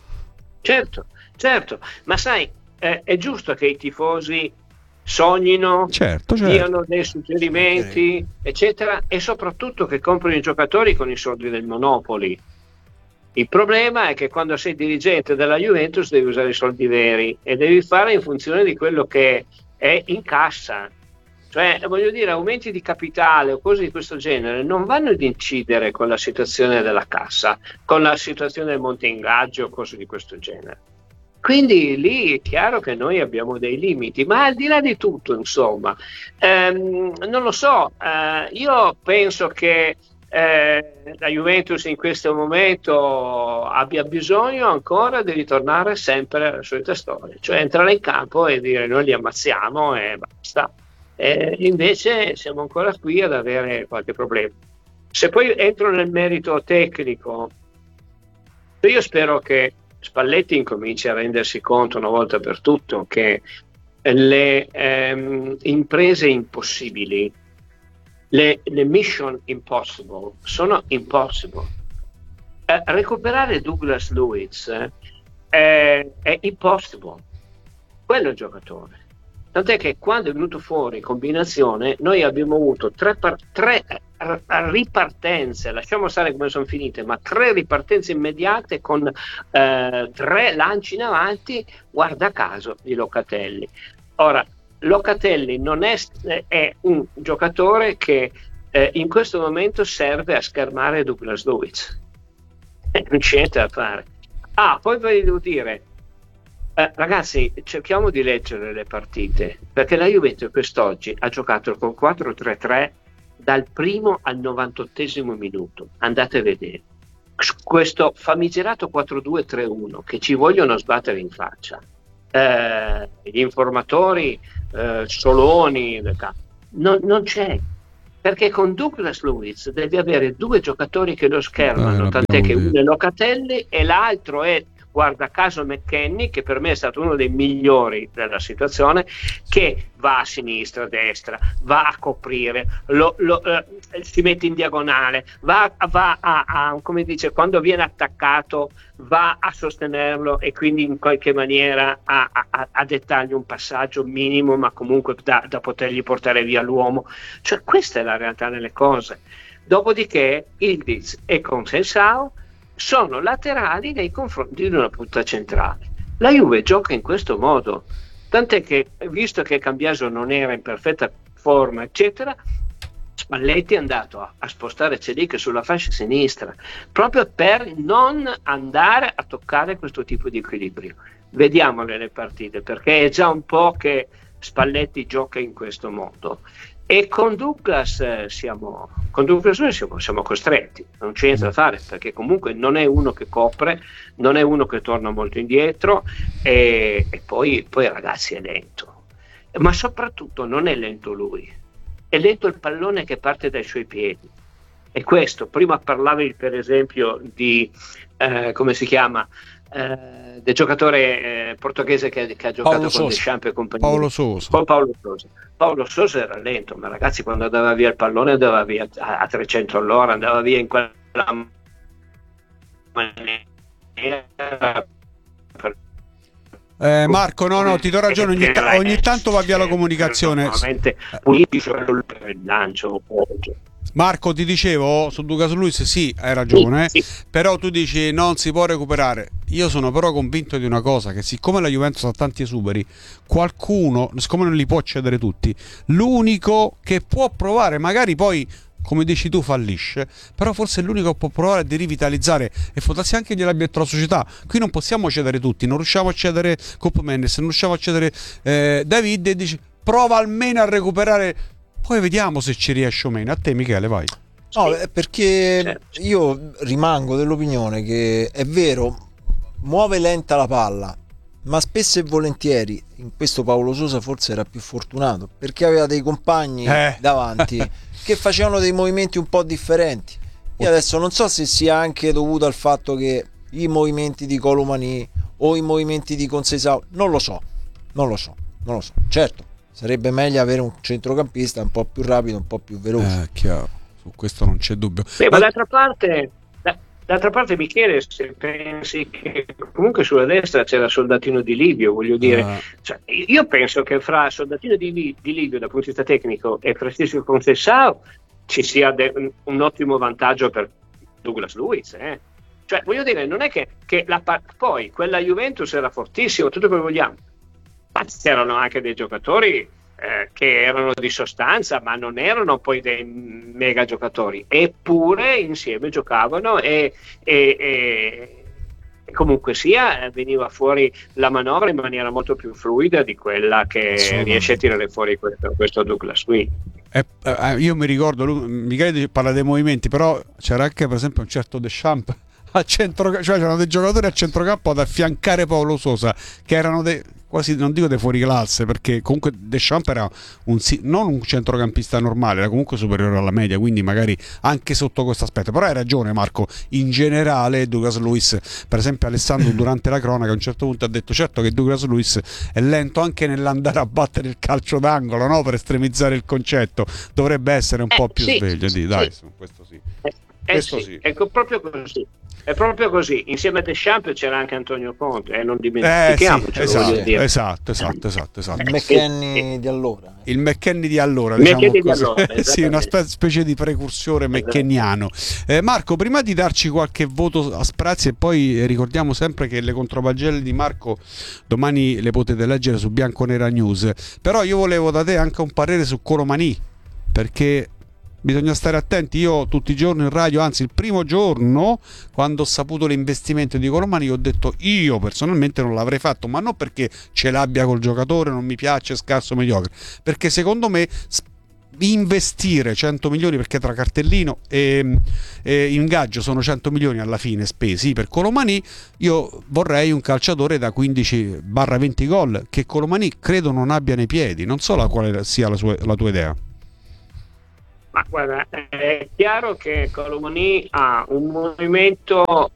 certo, certo, ma sai, eh, è giusto che i tifosi sognino, Certo, certo. diano dei suggerimenti, eccetera, e soprattutto che comprino i giocatori con i soldi del Monopoli. Il problema è che quando sei dirigente della Juventus devi usare i soldi veri e devi fare in funzione di quello che è in cassa. Cioè, voglio dire, aumenti di capitale o cose di questo genere non vanno ad incidere con la situazione della cassa, con la situazione del monte ingaggio o cose di questo genere. Quindi lì è chiaro che noi abbiamo dei limiti, ma al di là di tutto, insomma, ehm, non lo so, eh, io penso che eh, la Juventus in questo momento abbia bisogno ancora di ritornare sempre alla solita storia, cioè entrare in campo e dire noi li ammazziamo e basta. Eh, invece siamo ancora qui ad avere qualche problema. Se poi entro nel merito tecnico, io spero che Spalletti incominci a rendersi conto una volta per tutto che le ehm, imprese impossibili, le, le mission impossible, sono impossible. Eh, recuperare Douglas Luiz eh, è impossible. Quello è il giocatore. Tant'è che quando è venuto fuori in combinazione noi abbiamo avuto tre, par- tre ripartenze, lasciamo stare come sono finite, ma tre ripartenze immediate con eh, tre lanci in avanti, guarda caso, di Locatelli. Ora, Locatelli non è, è un giocatore che eh, in questo momento serve a schermare Douglas Luiz. Eh, non c'è niente da fare. Ah, poi vi devo dire, Eh, ragazzi, cerchiamo di leggere le partite, perché la Juventus quest'oggi ha giocato con quattro tre tre dal primo al novantottesimo minuto. Andate a vedere questo famigerato quattro due tre uno che ci vogliono sbattere in faccia. Eh, gli informatori, eh, Soloni, non, non c'è, perché con Douglas Luiz devi avere due giocatori che lo schermano, eh, tant'è che detto. uno è Locatelli e l'altro è, guarda caso, McKennie, che per me è stato uno dei migliori della situazione, che va a sinistra, a destra, va a coprire, lo, lo, eh, si mette in diagonale, va, va a, a, come dice, quando viene attaccato va a sostenerlo e quindi in qualche maniera a, a, a dettargli un passaggio minimo, ma comunque da, da potergli portare via l'uomo. Cioè, questa è la realtà delle cose. Dopodiché Ildiz e Conceição sono laterali nei confronti di una punta centrale. La Juve gioca in questo modo, tant'è che, visto che Cambiaso non era in perfetta forma, eccetera, Spalletti è andato a, a spostare Celic sulla fascia sinistra, proprio per non andare a toccare questo tipo di equilibrio. Vediamole le partite, perché è già un po' che Spalletti gioca in questo modo. E con Douglas eh, siamo con Douglas noi siamo, siamo costretti, non c'è niente da fare, perché comunque non è uno che copre, non è uno che torna molto indietro, e, e poi, poi ragazzi è lento, ma soprattutto non è lento lui, è lento il pallone che parte dai suoi piedi. E questo, prima parlavi per esempio di eh, come si chiama eh, del giocatore eh, portoghese che, che ha giocato Paolo con Sousa. Deschamps e compagnia. Paolo Sousa. Con Paolo Sousa. Paolo Sousa era lento, ma ragazzi, quando andava via il pallone andava via a, a trecento all'ora, andava via in quella maniera. Eh, Marco, no, no, ti do ragione, ogni, ta- ogni tanto va via la comunicazione. Normalmente politico il lancio. Marco, ti dicevo su Douglas Luiz, sì, hai ragione, Sì, sì. però tu dici non si può recuperare. Io sono però convinto di una cosa, che siccome la Juventus ha tanti esuberi, qualcuno, siccome non li può cedere tutti, l'unico che può provare, magari poi, come dici tu, fallisce, però forse è l'unico che può provare di rivitalizzare, e forse anche gliel'abbia detto la società. Qui non possiamo cedere tutti, non riusciamo a cedere Coop Mendes, non riusciamo a cedere eh, David, e dici prova almeno a recuperare, poi vediamo se ci riesce o meno. A te Michele, vai. No, è perché Certo. io rimango dell'opinione che è vero, muove lenta la palla, ma spesso e volentieri, in questo Paolo Sousa forse era più fortunato, perché aveva dei compagni Eh. davanti che facevano dei movimenti un po' differenti. Io adesso non so se sia anche dovuto al fatto che i movimenti di Colomani o i movimenti di Conceição, non lo so, non lo so, non lo so. Certo, sarebbe meglio avere un centrocampista un po' più rapido, un po' più veloce. Eh, chiaro, su questo non c'è dubbio. Beh, ma Ma- d'altra parte, da- d'altra parte, Michele, se pensi che comunque sulla destra c'era Soldatino di Livio, voglio dire, Ah. cioè, io penso che fra Soldatino di, Li- di Livio dal punto di vista tecnico e Francisco Conceição ci sia de- un, un ottimo vantaggio per Douglas Luiz, eh. Cioè, voglio dire, non è che, che la pa- poi quella Juventus era fortissima, tutto quello che vogliamo, ma c'erano anche dei giocatori eh, che erano di sostanza, ma non erano poi dei mega giocatori, eppure insieme giocavano e, e, e, e comunque sia eh, veniva fuori la manovra in maniera molto più fluida di quella che Assolutamente. riesce a tirare fuori questo, questo Douglas qui. Eh, eh, io mi ricordo, lui, Michele dice- parla dei movimenti, però c'era anche per esempio un certo Deschamps a centro, cioè c'erano dei giocatori a centrocampo ad affiancare Paolo Sousa che erano dei, quasi, non dico dei fuoriclasse, perché comunque Deschamps era un, si- non un centrocampista normale, era comunque superiore alla media, quindi magari anche sotto questo aspetto. Però hai ragione Marco, in generale Douglas Luiz, per esempio Alessandro durante la cronaca a un certo punto ha detto certo che Douglas Luiz è lento anche nell'andare a battere il calcio d'angolo, no? Per estremizzare il concetto, dovrebbe essere un Eh, po' più sì, sveglio, sì, di, dai, sì. su questo sì. Eh, eh Questo sì, sì. ecco, proprio così. È proprio così. Insieme a Deschamps c'era anche Antonio Conte, e eh, non Eh sì, dimentichiamocelo, esatto, voglio dire. esatto, esatto, esatto, esatto. Il McKennie di allora. Il McKennie di allora, Il diciamo McKennie di così. allora, Sì, una esattamente. spe- specie di precursore mckenniano. Eh, Marco, prima di darci qualche voto a sprazzi, e poi ricordiamo sempre che le contropagelle di Marco domani le potete leggere su Bianconera News, però io volevo da te anche un parere su Colomani, perché bisogna stare attenti. Io tutti i giorni in radio, anzi il primo giorno quando ho saputo l'investimento di Colomani, ho detto io personalmente non l'avrei fatto, ma non perché ce l'abbia col giocatore, non mi piace, scarso, mediocre, perché secondo me investire cento milioni, perché tra cartellino e, e ingaggio sono cento milioni alla fine spesi per Colomani, io vorrei un calciatore da quindici venti gol che Colomani credo non abbia nei piedi. Non so la quale sia la, sua, la tua idea. Ma guarda, è chiaro che Colomani ha un movimento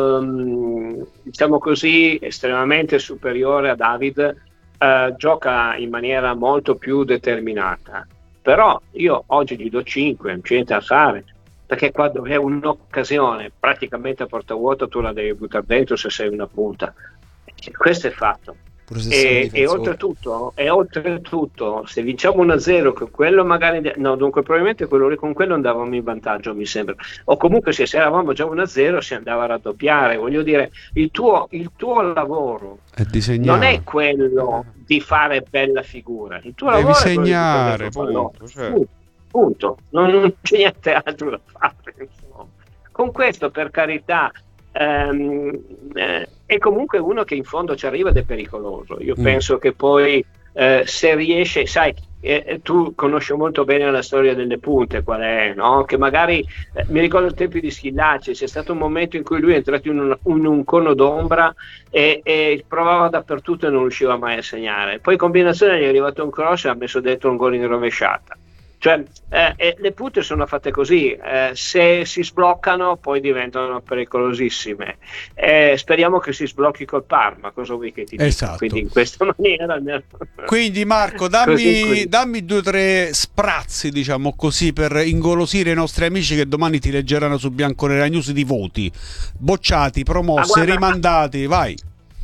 ehm, diciamo così estremamente superiore a David, eh, gioca in maniera molto più determinata. Però io oggi gli do cinque, non c'è niente da fare, perché quando è un'occasione praticamente a porta vuota tu la devi buttare dentro se sei una punta. Questo è fatto. E, e oltretutto, e oltretutto se vinciamo uno a zero con quello magari no, dunque probabilmente quello lì, con quello andavamo in vantaggio, mi sembra, o comunque se, se eravamo già uno a zero si andava a raddoppiare. Voglio dire, il tuo, il tuo lavoro è non è quello di fare bella figura, il tuo devi lavoro segnare, è punto, cioè. punto, punto. Non, non c'è niente altro da fare, insomma. Con questo, per carità, ehm, eh, è comunque uno che in fondo ci arriva ed è pericoloso. Io mm. penso che poi eh, se riesce, sai, eh, tu conosci molto bene la storia delle punte, qual è, no? Che magari eh, mi ricordo il tempo di Schillaci, c'è stato un momento in cui lui è entrato in un, in un cono d'ombra e, e provava dappertutto e non riusciva mai a segnare. Poi in combinazione gli è arrivato un cross e ha messo dentro un gol in rovesciata. Cioè, eh, eh, le punte sono fatte così, eh, se si sbloccano poi diventano pericolosissime. Eh, speriamo che si sblocchi col Parma, cosa vuoi che ti dica? Esatto. Quindi in questa maniera. Quindi Marco, dammi, dammi due o tre sprazzi, diciamo così, per ingolosire i nostri amici che domani ti leggeranno su Bianconera News di voti, bocciati, promossi, ah, guarda, rimandati, vai.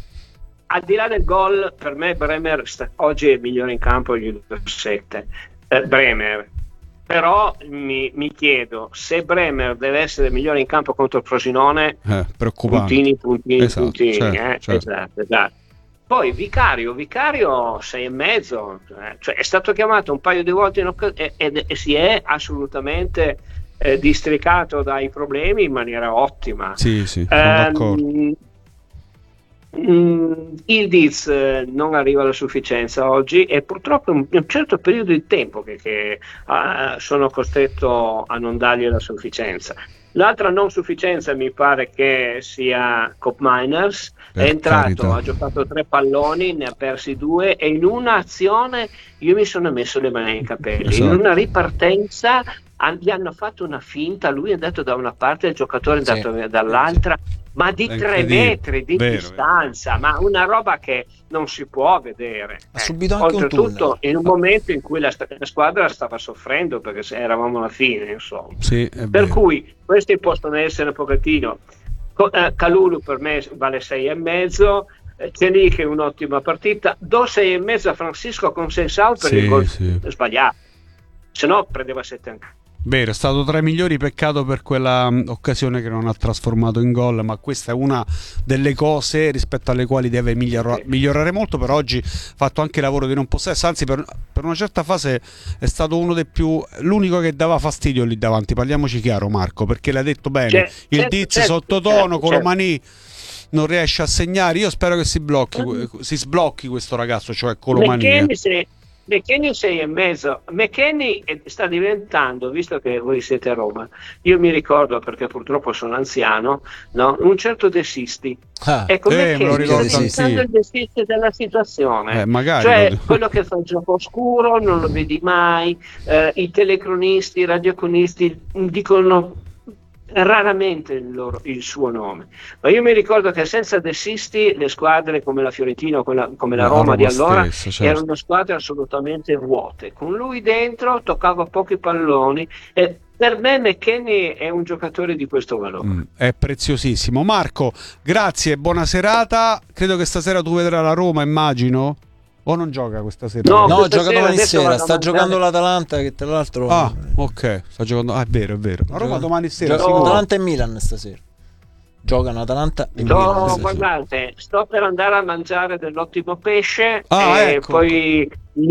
Al di là del gol, per me Bremer sta, oggi è il migliore in campo, gli do sette. Eh, Bremer, però mi, mi chiedo se Bremer deve essere migliore in campo contro il Frosinone, eh, preoccupante. puntini, puntini, esatto, puntini, certo, eh? certo. Esatto, esatto. Poi Vicario, Vicario sei e mezzo, cioè è stato chiamato un paio di volte in occas- e, e, e si è assolutamente eh, districato dai problemi in maniera ottima. Sì, sì, sono um, d'accordo. Mm, il Diz eh, non arriva alla sufficienza oggi e purtroppo un, un certo periodo di tempo che, che uh, sono costretto a non dargli la sufficienza. L'altra non sufficienza mi pare che sia Cop Miners, per è entrato, carità. Ha giocato tre palloni, ne ha persi due e in un'azione io mi sono messo le mani nei capelli, esatto. In una ripartenza gli hanno fatto una finta, lui è andato da una parte e il giocatore è andato sì. dall'altra, ma di tre metri di vero, distanza, vero. Ma una roba che non si può vedere. Ha eh. subito anche oltretutto un in un momento in cui la, la squadra stava soffrendo perché se eravamo alla fine, insomma. Sì, per vero. Cui questi possono essere un pochettino. eh, Kalulu per me vale sei e mezzo. C'è lì che è un'ottima partita. Do sei e mezzo a Francisco Conceição per sì, il gol sì. sbagliato, se no prendeva sette anche. Vero, è stato tra i migliori, peccato per quella um, occasione che non ha trasformato in gol, ma questa è una delle cose rispetto alle quali deve migliora- sì. migliorare molto. Per oggi ha fatto anche lavoro di non possesso, anzi per, per una certa fase è stato uno dei più, l'unico che dava fastidio lì davanti, parliamoci chiaro Marco, perché l'ha detto bene, c'è, il Diz certo, sottotono, certo, Colomani certo. non riesce a segnare. Io spero che si blocchi, mm. si sblocchi questo ragazzo, cioè Colomani. McKennie sei e mezzo. McKennie sta diventando, visto che voi siete a Roma, io mi ricordo perché purtroppo sono anziano, no? Un certo De Sisti. Ah, ecco, eh, me lo ricordo, sta diventando sì. il De Sisti della situazione. Eh, magari cioè lo... quello che fa il gioco oscuro, non lo vedi mai, eh, i telecronisti, i radiocronisti dicono raramente il, loro, il suo nome, ma io mi ricordo che senza De Sisti le squadre come la Fiorentina o quella, come la, la Roma, Roma di allora stessa, certo. erano squadre assolutamente vuote. Con lui dentro toccava pochi palloni e per me McKennie è un giocatore di questo valore. Mm, è preziosissimo. Marco, grazie, buona serata. Credo che stasera tu vedrai la Roma, immagino. O non gioca questa sera? No, no, gioca domani sera, sta giocando l'Atalanta che tra l'altro... Ah, ok, sta giocando... Ah, è vero, è vero. La Roma domani sera, Gio- sicuro. Atalanta e Milan stasera. Giocano Atalanta e no, Milan. No, guardate, sto per andare a mangiare dell'ottimo pesce ah, e ecco. poi mi,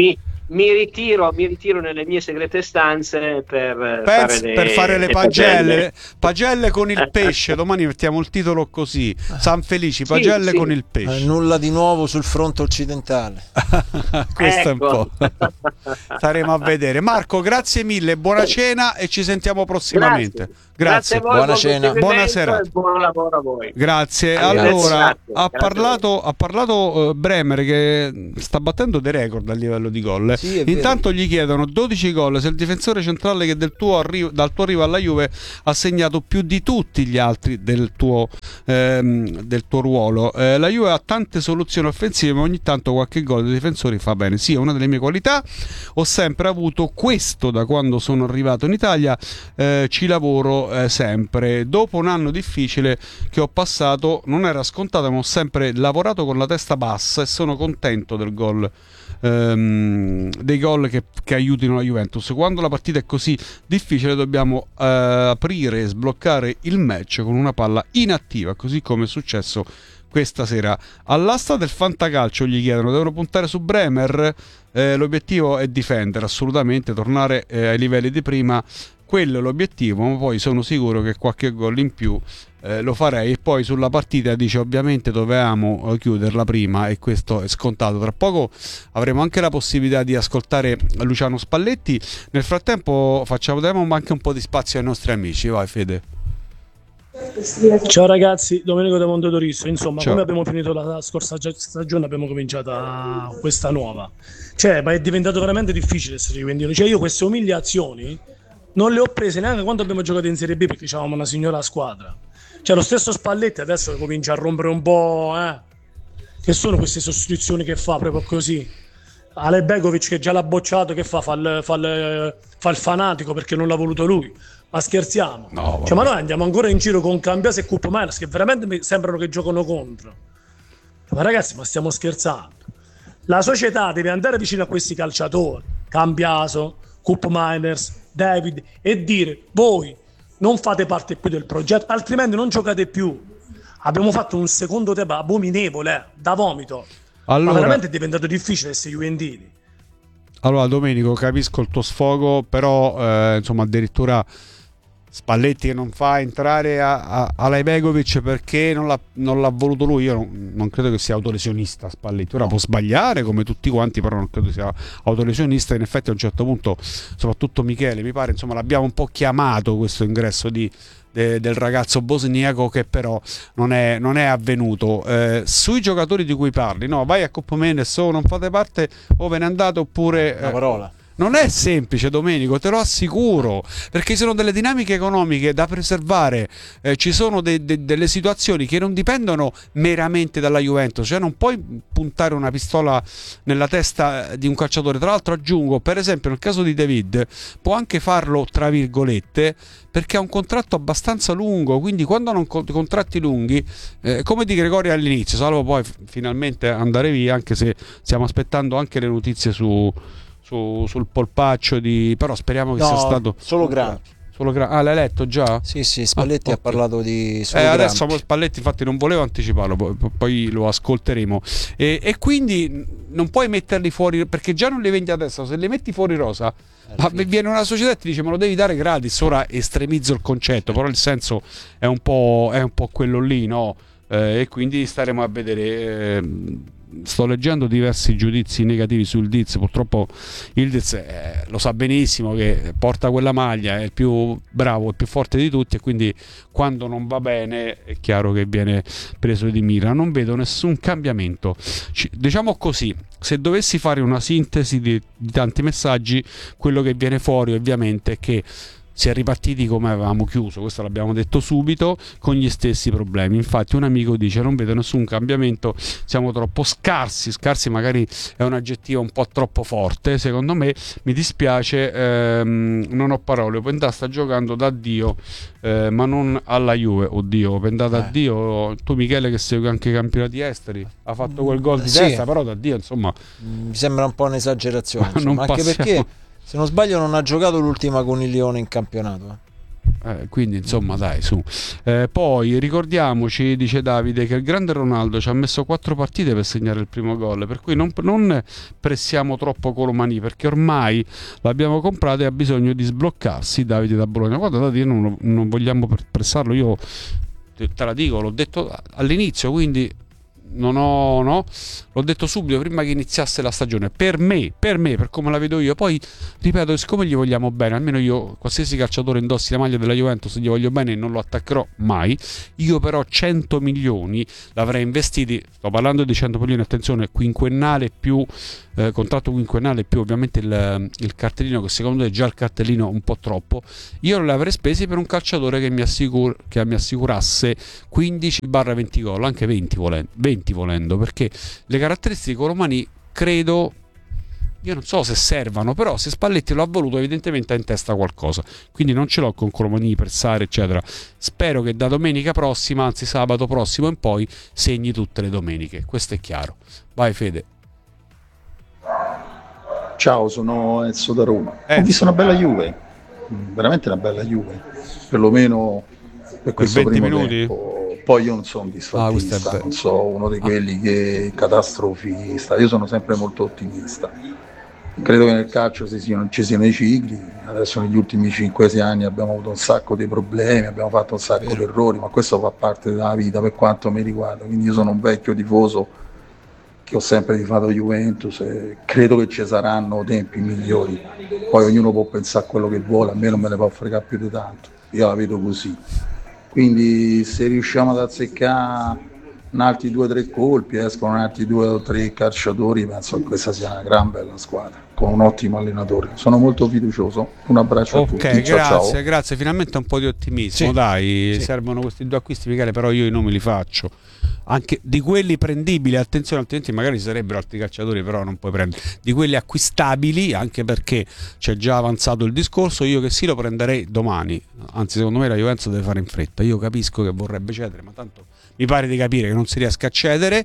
mi ritiro, mi ritiro nelle mie segrete stanze per Penz, fare le, per fare le, le pagelle, pagelle. pagelle con il pesce. Domani mettiamo il titolo così: San Felici, pagelle Sì, sì. con il pesce. Eh, nulla di nuovo sul fronte occidentale. Questo Ecco. è un po'. Staremo a vedere. Marco, grazie mille, buona cena e ci sentiamo prossimamente. Grazie, Grazie. a voi, Buona buon cena. proseguimento Buona serata. e buon lavoro a voi. Grazie. Grazie. Allora, Grazie. ha Grazie. parlato, ha parlato eh, Bremer che sta battendo dei record a livello di gol. Sì, è vero. Intanto gli chiedono dodici gol, se il difensore centrale che del tuo arrivo, dal tuo arrivo alla Juve ha segnato più di tutti gli altri del tuo, ehm, del tuo ruolo. Eh, la Juve ha tante soluzioni offensive, ma ogni tanto qualche gol dei difensori fa bene. Sì, è una delle mie qualità. Ho sempre avuto questo da quando sono arrivato in Italia, eh, ci lavoro eh, sempre. Dopo un anno difficile che ho passato, non era scontato, ma ho sempre lavorato con la testa bassa e sono contento del gol, ehm, dei gol che, che aiutino la Juventus. Quando la partita è così difficile dobbiamo eh, aprire e sbloccare il match con una palla inattiva, così come è successo questa sera. All'asta del fantacalcio gli chiedono: devono puntare su Bremer? Eh, l'obiettivo è difendere, assolutamente, tornare eh, ai livelli di prima. Quello è l'obiettivo, ma poi sono sicuro che qualche gol in più eh, lo farei. E poi sulla partita dice: ovviamente dovevamo chiuderla prima e questo è scontato. Tra poco avremo anche la possibilità di ascoltare Luciano Spalletti. Nel frattempo facciamo diamo anche un po' di spazio ai nostri amici. Vai Fede. Ciao ragazzi, Domenico da Mondadorisso. Insomma, Ciao. come abbiamo finito la scorsa stagione, abbiamo cominciata questa nuova. Cioè, ma è diventato veramente difficile essere juventino. Cioè, io queste umiliazioni non le ho prese neanche quando abbiamo giocato in Serie B, perché avevamo una signora squadra. Cioè, lo stesso Spalletti adesso comincia a rompere un po', eh. Che sono queste sostituzioni che fa proprio così? Ale Begovic che già l'ha bocciato, che fa? Fa il, fa il, fa il fanatico perché non l'ha voluto lui. Ma scherziamo? No, cioè, ma noi andiamo ancora in giro con Cambiase e Cupo Miners che veramente mi sembrano che giocano contro. Ma ragazzi, ma stiamo scherzando? La società deve andare vicino a questi calciatori, Cambiaso, Cupo Miners, David, e dire: voi non fate parte più del progetto, altrimenti non giocate più. Abbiamo fatto un secondo tempo abominevole, eh, da vomito. Allora, ma veramente è diventato difficile essere juventini. Allora Domenico, capisco il tuo sfogo, però eh, insomma addirittura Spalletti che non fa entrare a, a, Alej Begovic perché non l'ha, non l'ha voluto lui. Io non, non credo che sia autolesionista Spalletti. Ora può sbagliare come tutti quanti, però non credo sia autolesionista. In effetti a un certo punto, soprattutto Michele, mi pare, insomma, l'abbiamo un po' chiamato questo ingresso di, de, del ragazzo bosniaco, che però non è, non è avvenuto. Eh, sui giocatori di cui parli, no, vai a Coppa Mendes o non fate parte o ve ne andate, oppure Una parola. non è semplice, Domenico, te lo assicuro, perché ci sono delle dinamiche economiche da preservare, eh, ci sono de- de- delle situazioni che non dipendono meramente dalla Juventus, cioè non puoi puntare una pistola nella testa di un calciatore. Tra l'altro aggiungo, per esempio nel caso di David, può anche farlo tra virgolette perché ha un contratto abbastanza lungo, quindi quando hanno co- contratti lunghi, eh, come di Gregorio all'inizio, salvo poi f- finalmente andare via, anche se stiamo aspettando anche le notizie su... Su, sul polpaccio di... però speriamo che No, sia stato solo Grampi. solo gra... ah, l'hai letto già? Sì, sì, Spalletti Ah, ha ok. parlato di solo Eh, Grampi. adesso Spalletti infatti non volevo anticiparlo, poi, poi lo ascolteremo, e, e quindi non puoi metterli fuori, perché già non li vendi adesso, se li metti fuori rosa ma viene una società e ti dice: me lo devi dare gratis. Ora estremizzo il concetto, però il senso è un po', è un po' quello lì, no? Eh, e quindi staremo a vedere. eh, Sto leggendo diversi giudizi negativi sul Diz. Purtroppo il Diz eh, lo sa benissimo che porta quella maglia, è il più bravo, il più forte di tutti, e quindi quando non va bene è chiaro che viene preso di mira. Non vedo nessun cambiamento. Ci, diciamo così, se dovessi fare una sintesi di, di tanti messaggi, quello che viene fuori ovviamente è che si è ripartiti come avevamo chiuso, questo l'abbiamo detto subito, con gli stessi problemi. Infatti un amico dice: non vedo nessun cambiamento, siamo troppo scarsi. Scarsi magari è un aggettivo un po' troppo forte, secondo me. Mi dispiace, ehm, non ho parole. Openda sta giocando da Dio, eh, ma non alla Juve. Oddio, Openda da Eh. Dio. Tu Michele che segui anche i campionati esteri, ha fatto quel gol di Sì. testa, però da Dio insomma Mi sembra un po' un'esagerazione, Ma non insomma, anche passiamo- perché se non sbaglio non ha giocato l'ultima con il Lione in campionato. eh. Eh, quindi insomma dai su. Eh, poi ricordiamoci, dice Davide, che il grande Ronaldo ci ha messo quattro partite per segnare il primo gol, per cui non, non pressiamo troppo Colomani, perché ormai l'abbiamo comprato e ha bisogno di sbloccarsi. Davide da Bologna, guarda, Davide, non, non vogliamo pressarlo, io te la dico, l'ho detto all'inizio, quindi non ho, no, l'ho detto subito prima che iniziasse la stagione. Per me, per me, per come la vedo io, poi ripeto, siccome gli vogliamo bene, almeno io, qualsiasi calciatore indossi la maglia della Juventus, gli voglio bene e non lo attaccherò mai. Io però cento milioni l'avrei investiti, sto parlando di cento milioni, attenzione, quinquennale più eh, contratto quinquennale più ovviamente il, il cartellino, che secondo me è già il cartellino un po' troppo. Io li avrei spesi per un calciatore che mi, assicur- che mi assicurasse quindici venti gol, anche venti volendo, venti volendo, perché le caratteristiche Colomani credo, io non so se servano, però se Spalletti lo ha voluto evidentemente ha in testa qualcosa, quindi non ce l'ho con Colomani, pressare eccetera. Spero che da domenica prossima, anzi sabato prossimo in poi, segni tutte le domeniche, questo è chiaro. Vai Fede. Ciao, sono Enzo da Roma. Enzo. Ho visto una bella Juve, veramente una bella Juve, perlomeno per questo venti primo minuti? tempo. Poi io non sono un Ah, questo è disfattista, bello. non so uno di quelli che catastrofista, io sono sempre molto ottimista. Credo che nel calcio ci siano, ci siano i cicli, adesso negli ultimi cinque sei anni abbiamo avuto un sacco di problemi, abbiamo fatto un sacco di errori, ma questo fa parte della vita per quanto mi riguarda, quindi io sono un vecchio tifoso che ho sempre tifato Juventus e credo che ci saranno tempi migliori, poi ognuno può pensare a quello che vuole, a me non me ne può fregare più di tanto, io la vedo così. Quindi se riusciamo ad azzeccare un altri due o tre colpi, escono altri due o tre calciatori, penso che questa sia una gran bella squadra, con un ottimo allenatore. Sono molto fiducioso, un abbraccio a Ok, tutti. Ciao, grazie, ciao. grazie, finalmente un po' di ottimismo, Sì, dai, sì. servono questi due acquisti, Michele, però io i nomi li faccio. Anche di quelli prendibili, attenzione, altrimenti magari ci sarebbero altri calciatori, però non puoi prendere. Di quelli acquistabili, anche perché c'è già avanzato il discorso, io che sì lo prenderei domani. Anzi, secondo me la Juventus deve fare in fretta. Io capisco che vorrebbe cedere, ma tanto mi pare di capire che non si riesca a cedere.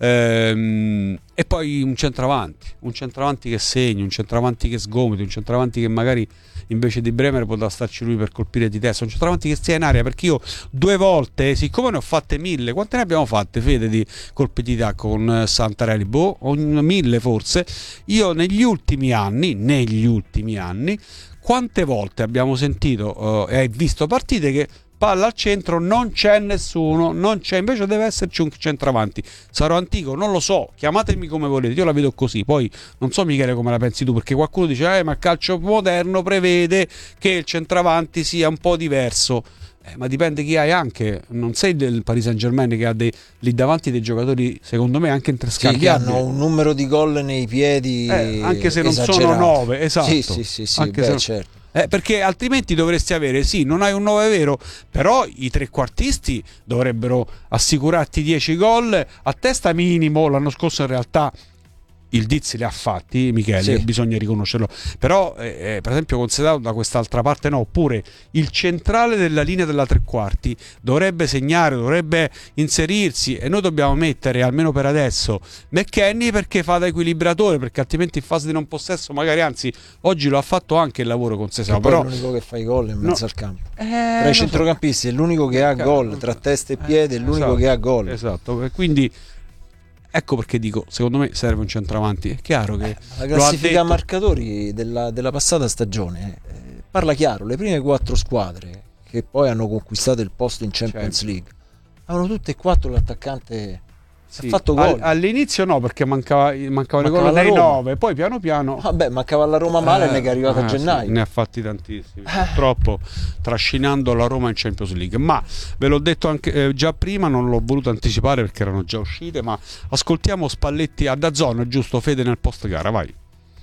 Ehm, e poi un centravanti, un centravanti che segni, un centravanti che sgomiti, un centravanti che magari invece di Bremer potrà starci lui per colpire di testa, un centravanti che stia in aria, perché io due volte, siccome ne ho fatte mille, quante ne abbiamo fatte, Fede, di colpi di tacco con Santarelli? Boh, mille forse. Io negli ultimi anni, negli ultimi anni, quante volte abbiamo sentito e uh, visto partite che palla al centro, non c'è nessuno, non c'è, invece deve esserci un centravanti. Sarò antico, non lo so, chiamatemi come volete, io la vedo così. Poi non so Michele come la pensi tu, perché qualcuno dice eh, ma il calcio moderno prevede che il centravanti sia un po' diverso. Eh, ma dipende chi hai anche, non sei del Paris Saint-Germain che ha dei, lì davanti dei giocatori secondo me anche interscambiabili, sì, che hanno un numero di gol nei piedi eh, anche se non esagerato. sono nove, esatto. Sì, sì, sì, sì, anche beh, se... certo. Eh, perché altrimenti dovresti avere, sì, non hai un nove vero, però i trequartisti dovrebbero assicurarti dieci gol a testa minimo. L'anno scorso in realtà il Diz li ha fatti, Michele, Sì. bisogna riconoscerlo, però eh, per esempio considerato da quest'altra parte no, oppure il centrale della linea della tre quarti dovrebbe segnare, dovrebbe inserirsi, e noi dobbiamo mettere almeno per adesso McKennie perché fa da equilibratore, perché altrimenti in fase di non possesso magari, anzi oggi lo ha fatto anche il lavoro con Sesao, Poi però è l'unico che fa i gol in mezzo No. al campo. eh, Tra lo i so. centrocampisti è l'unico che ha gol, tra testa e piede è l'unico Esatto, che ha gol. esatto, e quindi ecco perché dico, secondo me serve un centravanti. È chiaro che La lo ha classifica detto- marcatori della, della passata stagione eh, parla chiaro, le prime quattro squadre che poi hanno conquistato il posto in Champions Certo. League avevano tutte e quattro l'attaccante Sì, ha fatto al- gol. all'inizio no, perché mancava, mancava le Mancava gol la dei Roma. nove, poi piano piano Vabbè, mancava la Roma male, ne è arrivata a eh, sì, gennaio. ne ha fatti tantissimi, purtroppo trascinando la Roma in Champions League. Ma ve l'ho detto anche eh, già prima, non l'ho voluto anticipare perché erano già uscite, ma ascoltiamo Spalletti a DAZN, giusto Fede, nel post gara, vai.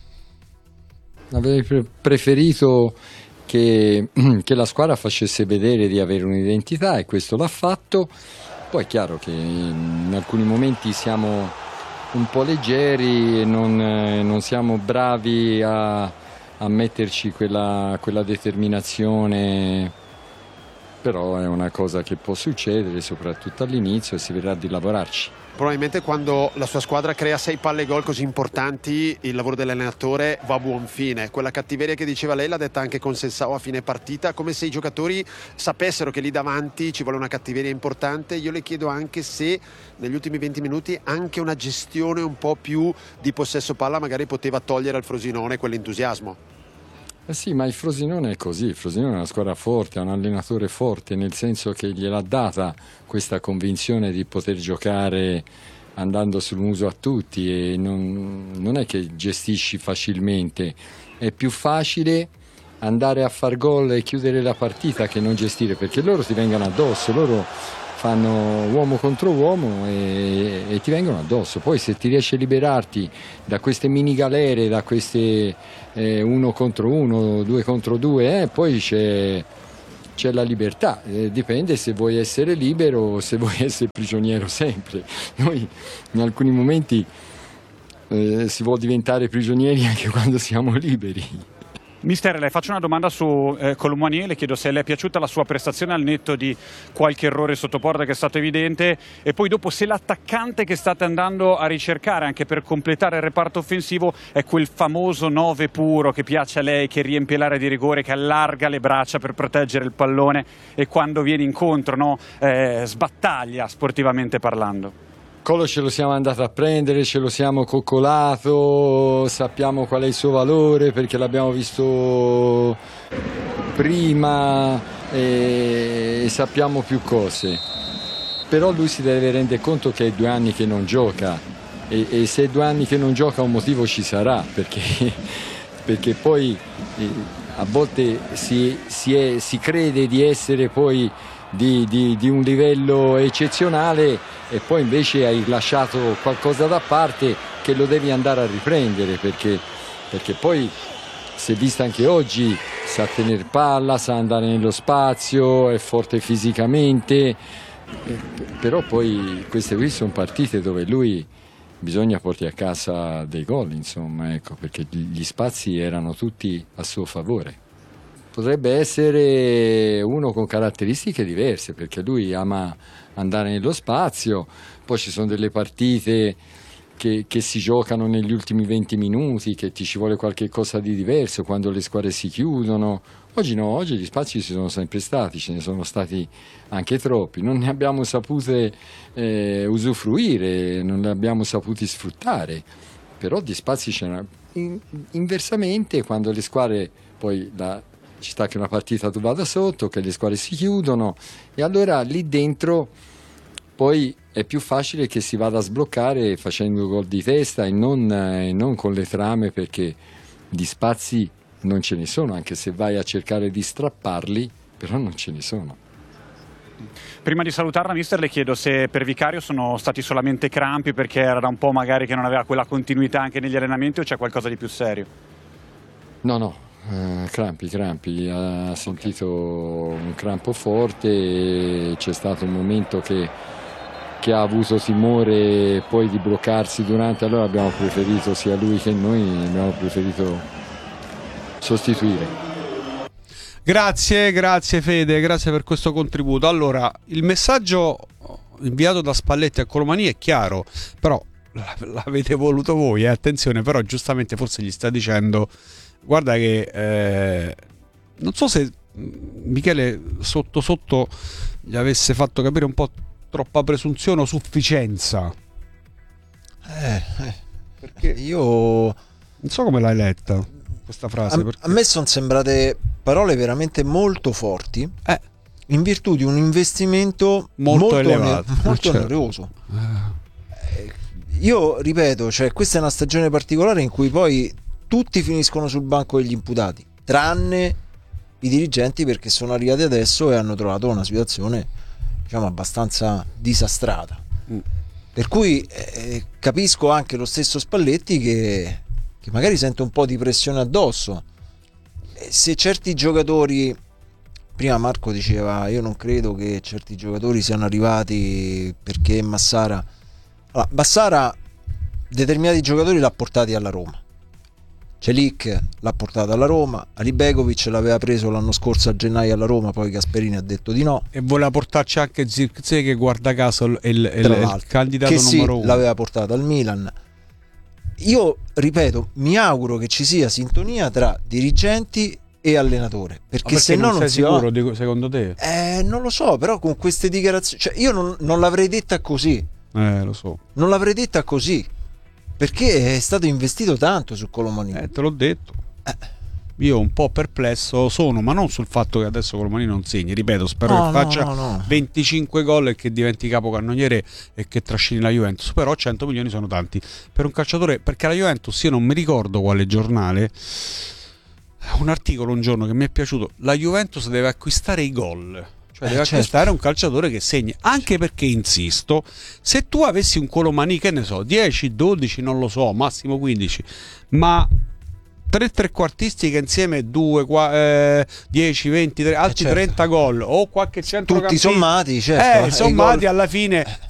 Avrei pre- preferito che, che la squadra facesse vedere di avere un'identità, e questo l'ha fatto. Poi è chiaro che in alcuni momenti siamo un po' leggeri e non, eh, non siamo bravi a, a metterci quella, quella determinazione però è una cosa che può succedere soprattutto all'inizio e si vedrà di lavorarci. Probabilmente quando la sua squadra crea sei palle gol così importanti il lavoro dell'allenatore va a buon fine. Quella cattiveria che diceva lei l'ha detta anche con Sensao a fine partita, come se i giocatori sapessero che lì davanti ci vuole una cattiveria importante. Io le chiedo anche se negli ultimi venti minuti anche una gestione un po' più di possesso palla magari poteva togliere al Frosinone quell'entusiasmo. Eh sì, ma il Frosinone è così, il Frosinone è una squadra forte, ha un allenatore forte, nel senso che gliel'ha data questa convinzione di poter giocare andando sul muso a tutti, e non, non è che gestisci facilmente, è più facile andare a far gol e chiudere la partita che non gestire, perché loro ti vengono addosso, loro fanno uomo contro uomo e, e ti vengono addosso. Poi se ti riesci a liberarti da queste mini galere, da queste eh, uno contro uno, due contro due, eh, poi c'è, c'è la libertà, eh, dipende se vuoi essere libero o se vuoi essere prigioniero sempre. Noi in alcuni momenti eh, si vuole diventare prigionieri anche quando siamo liberi. Mister, le faccio una domanda su eh, Colomani, le chiedo se le è piaciuta la sua prestazione al netto di qualche errore sotto porta che è stato evidente, e poi dopo se l'attaccante che state andando a ricercare anche per completare il reparto offensivo è quel famoso nove puro che piace a lei, che riempie l'area di rigore, che allarga le braccia per proteggere il pallone e quando viene incontro, no, eh, sbattaglia sportivamente parlando. Colo ce lo siamo andato a prendere, ce lo siamo coccolato, sappiamo qual è il suo valore perché l'abbiamo visto prima e sappiamo più cose. Però lui si deve rendere conto che è due anni che non gioca e, e se è due anni che non gioca un motivo ci sarà, perché, perché poi eh, a volte si, si, è, si crede di essere poi Di, di, di un livello eccezionale e poi invece hai lasciato qualcosa da parte che lo devi andare a riprendere, perché, perché poi si è vista anche oggi, sa tenere palla, sa andare nello spazio, è forte fisicamente, però poi queste qui sono partite dove lui bisogna portare a casa dei gol, insomma, ecco, perché gli spazi erano tutti a suo favore. Potrebbe essere uno con caratteristiche diverse, perché lui ama andare nello spazio, poi ci sono delle partite che, che si giocano negli ultimi venti minuti, che ti ci vuole qualche cosa di diverso, quando le squadre si chiudono. Oggi no, oggi gli spazi ci sono sempre stati, ce ne sono stati anche troppi, non ne abbiamo sapute eh, usufruire, non ne abbiamo saputi sfruttare, però di spazi c'erano. In, inversamente, quando le squadre poi la ci sta che una partita tu vada sotto, che le squadre si chiudono e allora lì dentro poi è più facile che si vada a sbloccare facendo gol di testa e non, e non con le trame, perché di spazi non ce ne sono, anche se vai a cercare di strapparli, però non ce ne sono. Prima di salutarla, mister, le chiedo se per Vicario sono stati solamente crampi perché era da un po' magari che non aveva quella continuità anche negli allenamenti, o c'è qualcosa di più serio? No, no. Uh, crampi, crampi, ha sentito un crampo forte e c'è stato un momento che, che ha avuto timore poi di bloccarsi durante, allora abbiamo preferito, sia lui che noi, abbiamo preferito sostituire. Grazie, grazie Fede, grazie per questo contributo. Allora, il messaggio inviato da Spalletti a Colomani è chiaro, però l'avete voluto voi, eh? Attenzione, però giustamente forse gli sta dicendo: guarda che eh, non so se Michele sotto sotto gli avesse fatto capire un po' troppa presunzione o sufficienza. Eh, eh. Perché io non so come l'hai letta questa frase. A, perché... a me sono sembrate parole veramente molto forti, eh. in virtù di un investimento molto, molto elevato, oner- molto certo. oneroso. Eh. Io ripeto, cioè, questa è una stagione particolare in cui poi tutti finiscono sul banco degli imputati, tranne i dirigenti, perché sono arrivati adesso e hanno trovato una situazione, diciamo, abbastanza disastrata. Mm. Per cui eh, capisco anche lo stesso Spalletti che, che magari sente un po' di pressione addosso. E se certi giocatori, prima Marco diceva, io non credo che certi giocatori siano arrivati perché Massara... Allora, Massara determinati giocatori l'ha portati alla Roma. Celic l'ha portato alla Roma, Alibegovic l'aveva preso l'anno scorso a gennaio alla Roma, poi Gasperini ha detto di no. E voleva portarci anche Zirkzee, che guarda caso è il, il, il, il candidato che numero sì, uno. L'aveva portato al Milan. Io ripeto, mi auguro che ci sia sintonia tra dirigenti e allenatore, perché, perché se no non non sei si va. sicuro di, secondo te? Eh, non lo so, però con queste dichiarazioni, cioè io non, non l'avrei detta così. Eh, lo so. Non l'avrei detta così, perché è stato investito tanto su Colomani. Eh, te l'ho detto. Eh. Io un po' perplesso sono, ma non sul fatto che adesso Colomani non segni, ripeto, spero no, che faccia no, no. venticinque gol e che diventi capocannoniere e che trascini la Juventus, però cento milioni sono tanti per un calciatore, perché la Juventus, io non mi ricordo quale giornale, un articolo un giorno che mi è piaciuto, la Juventus deve acquistare i gol. Cioè deve eh, certo. acquistare un calciatore che segni, anche perché, insisto, se tu avessi un Colomani, che ne so, dieci, dodici, non lo so, massimo quindici, ma tre trequartisti che insieme due, eh, dieci, venti, altri eh certo. trenta gol o qualche centrocampista, tutti sommati, certo, eh, sommati alla fine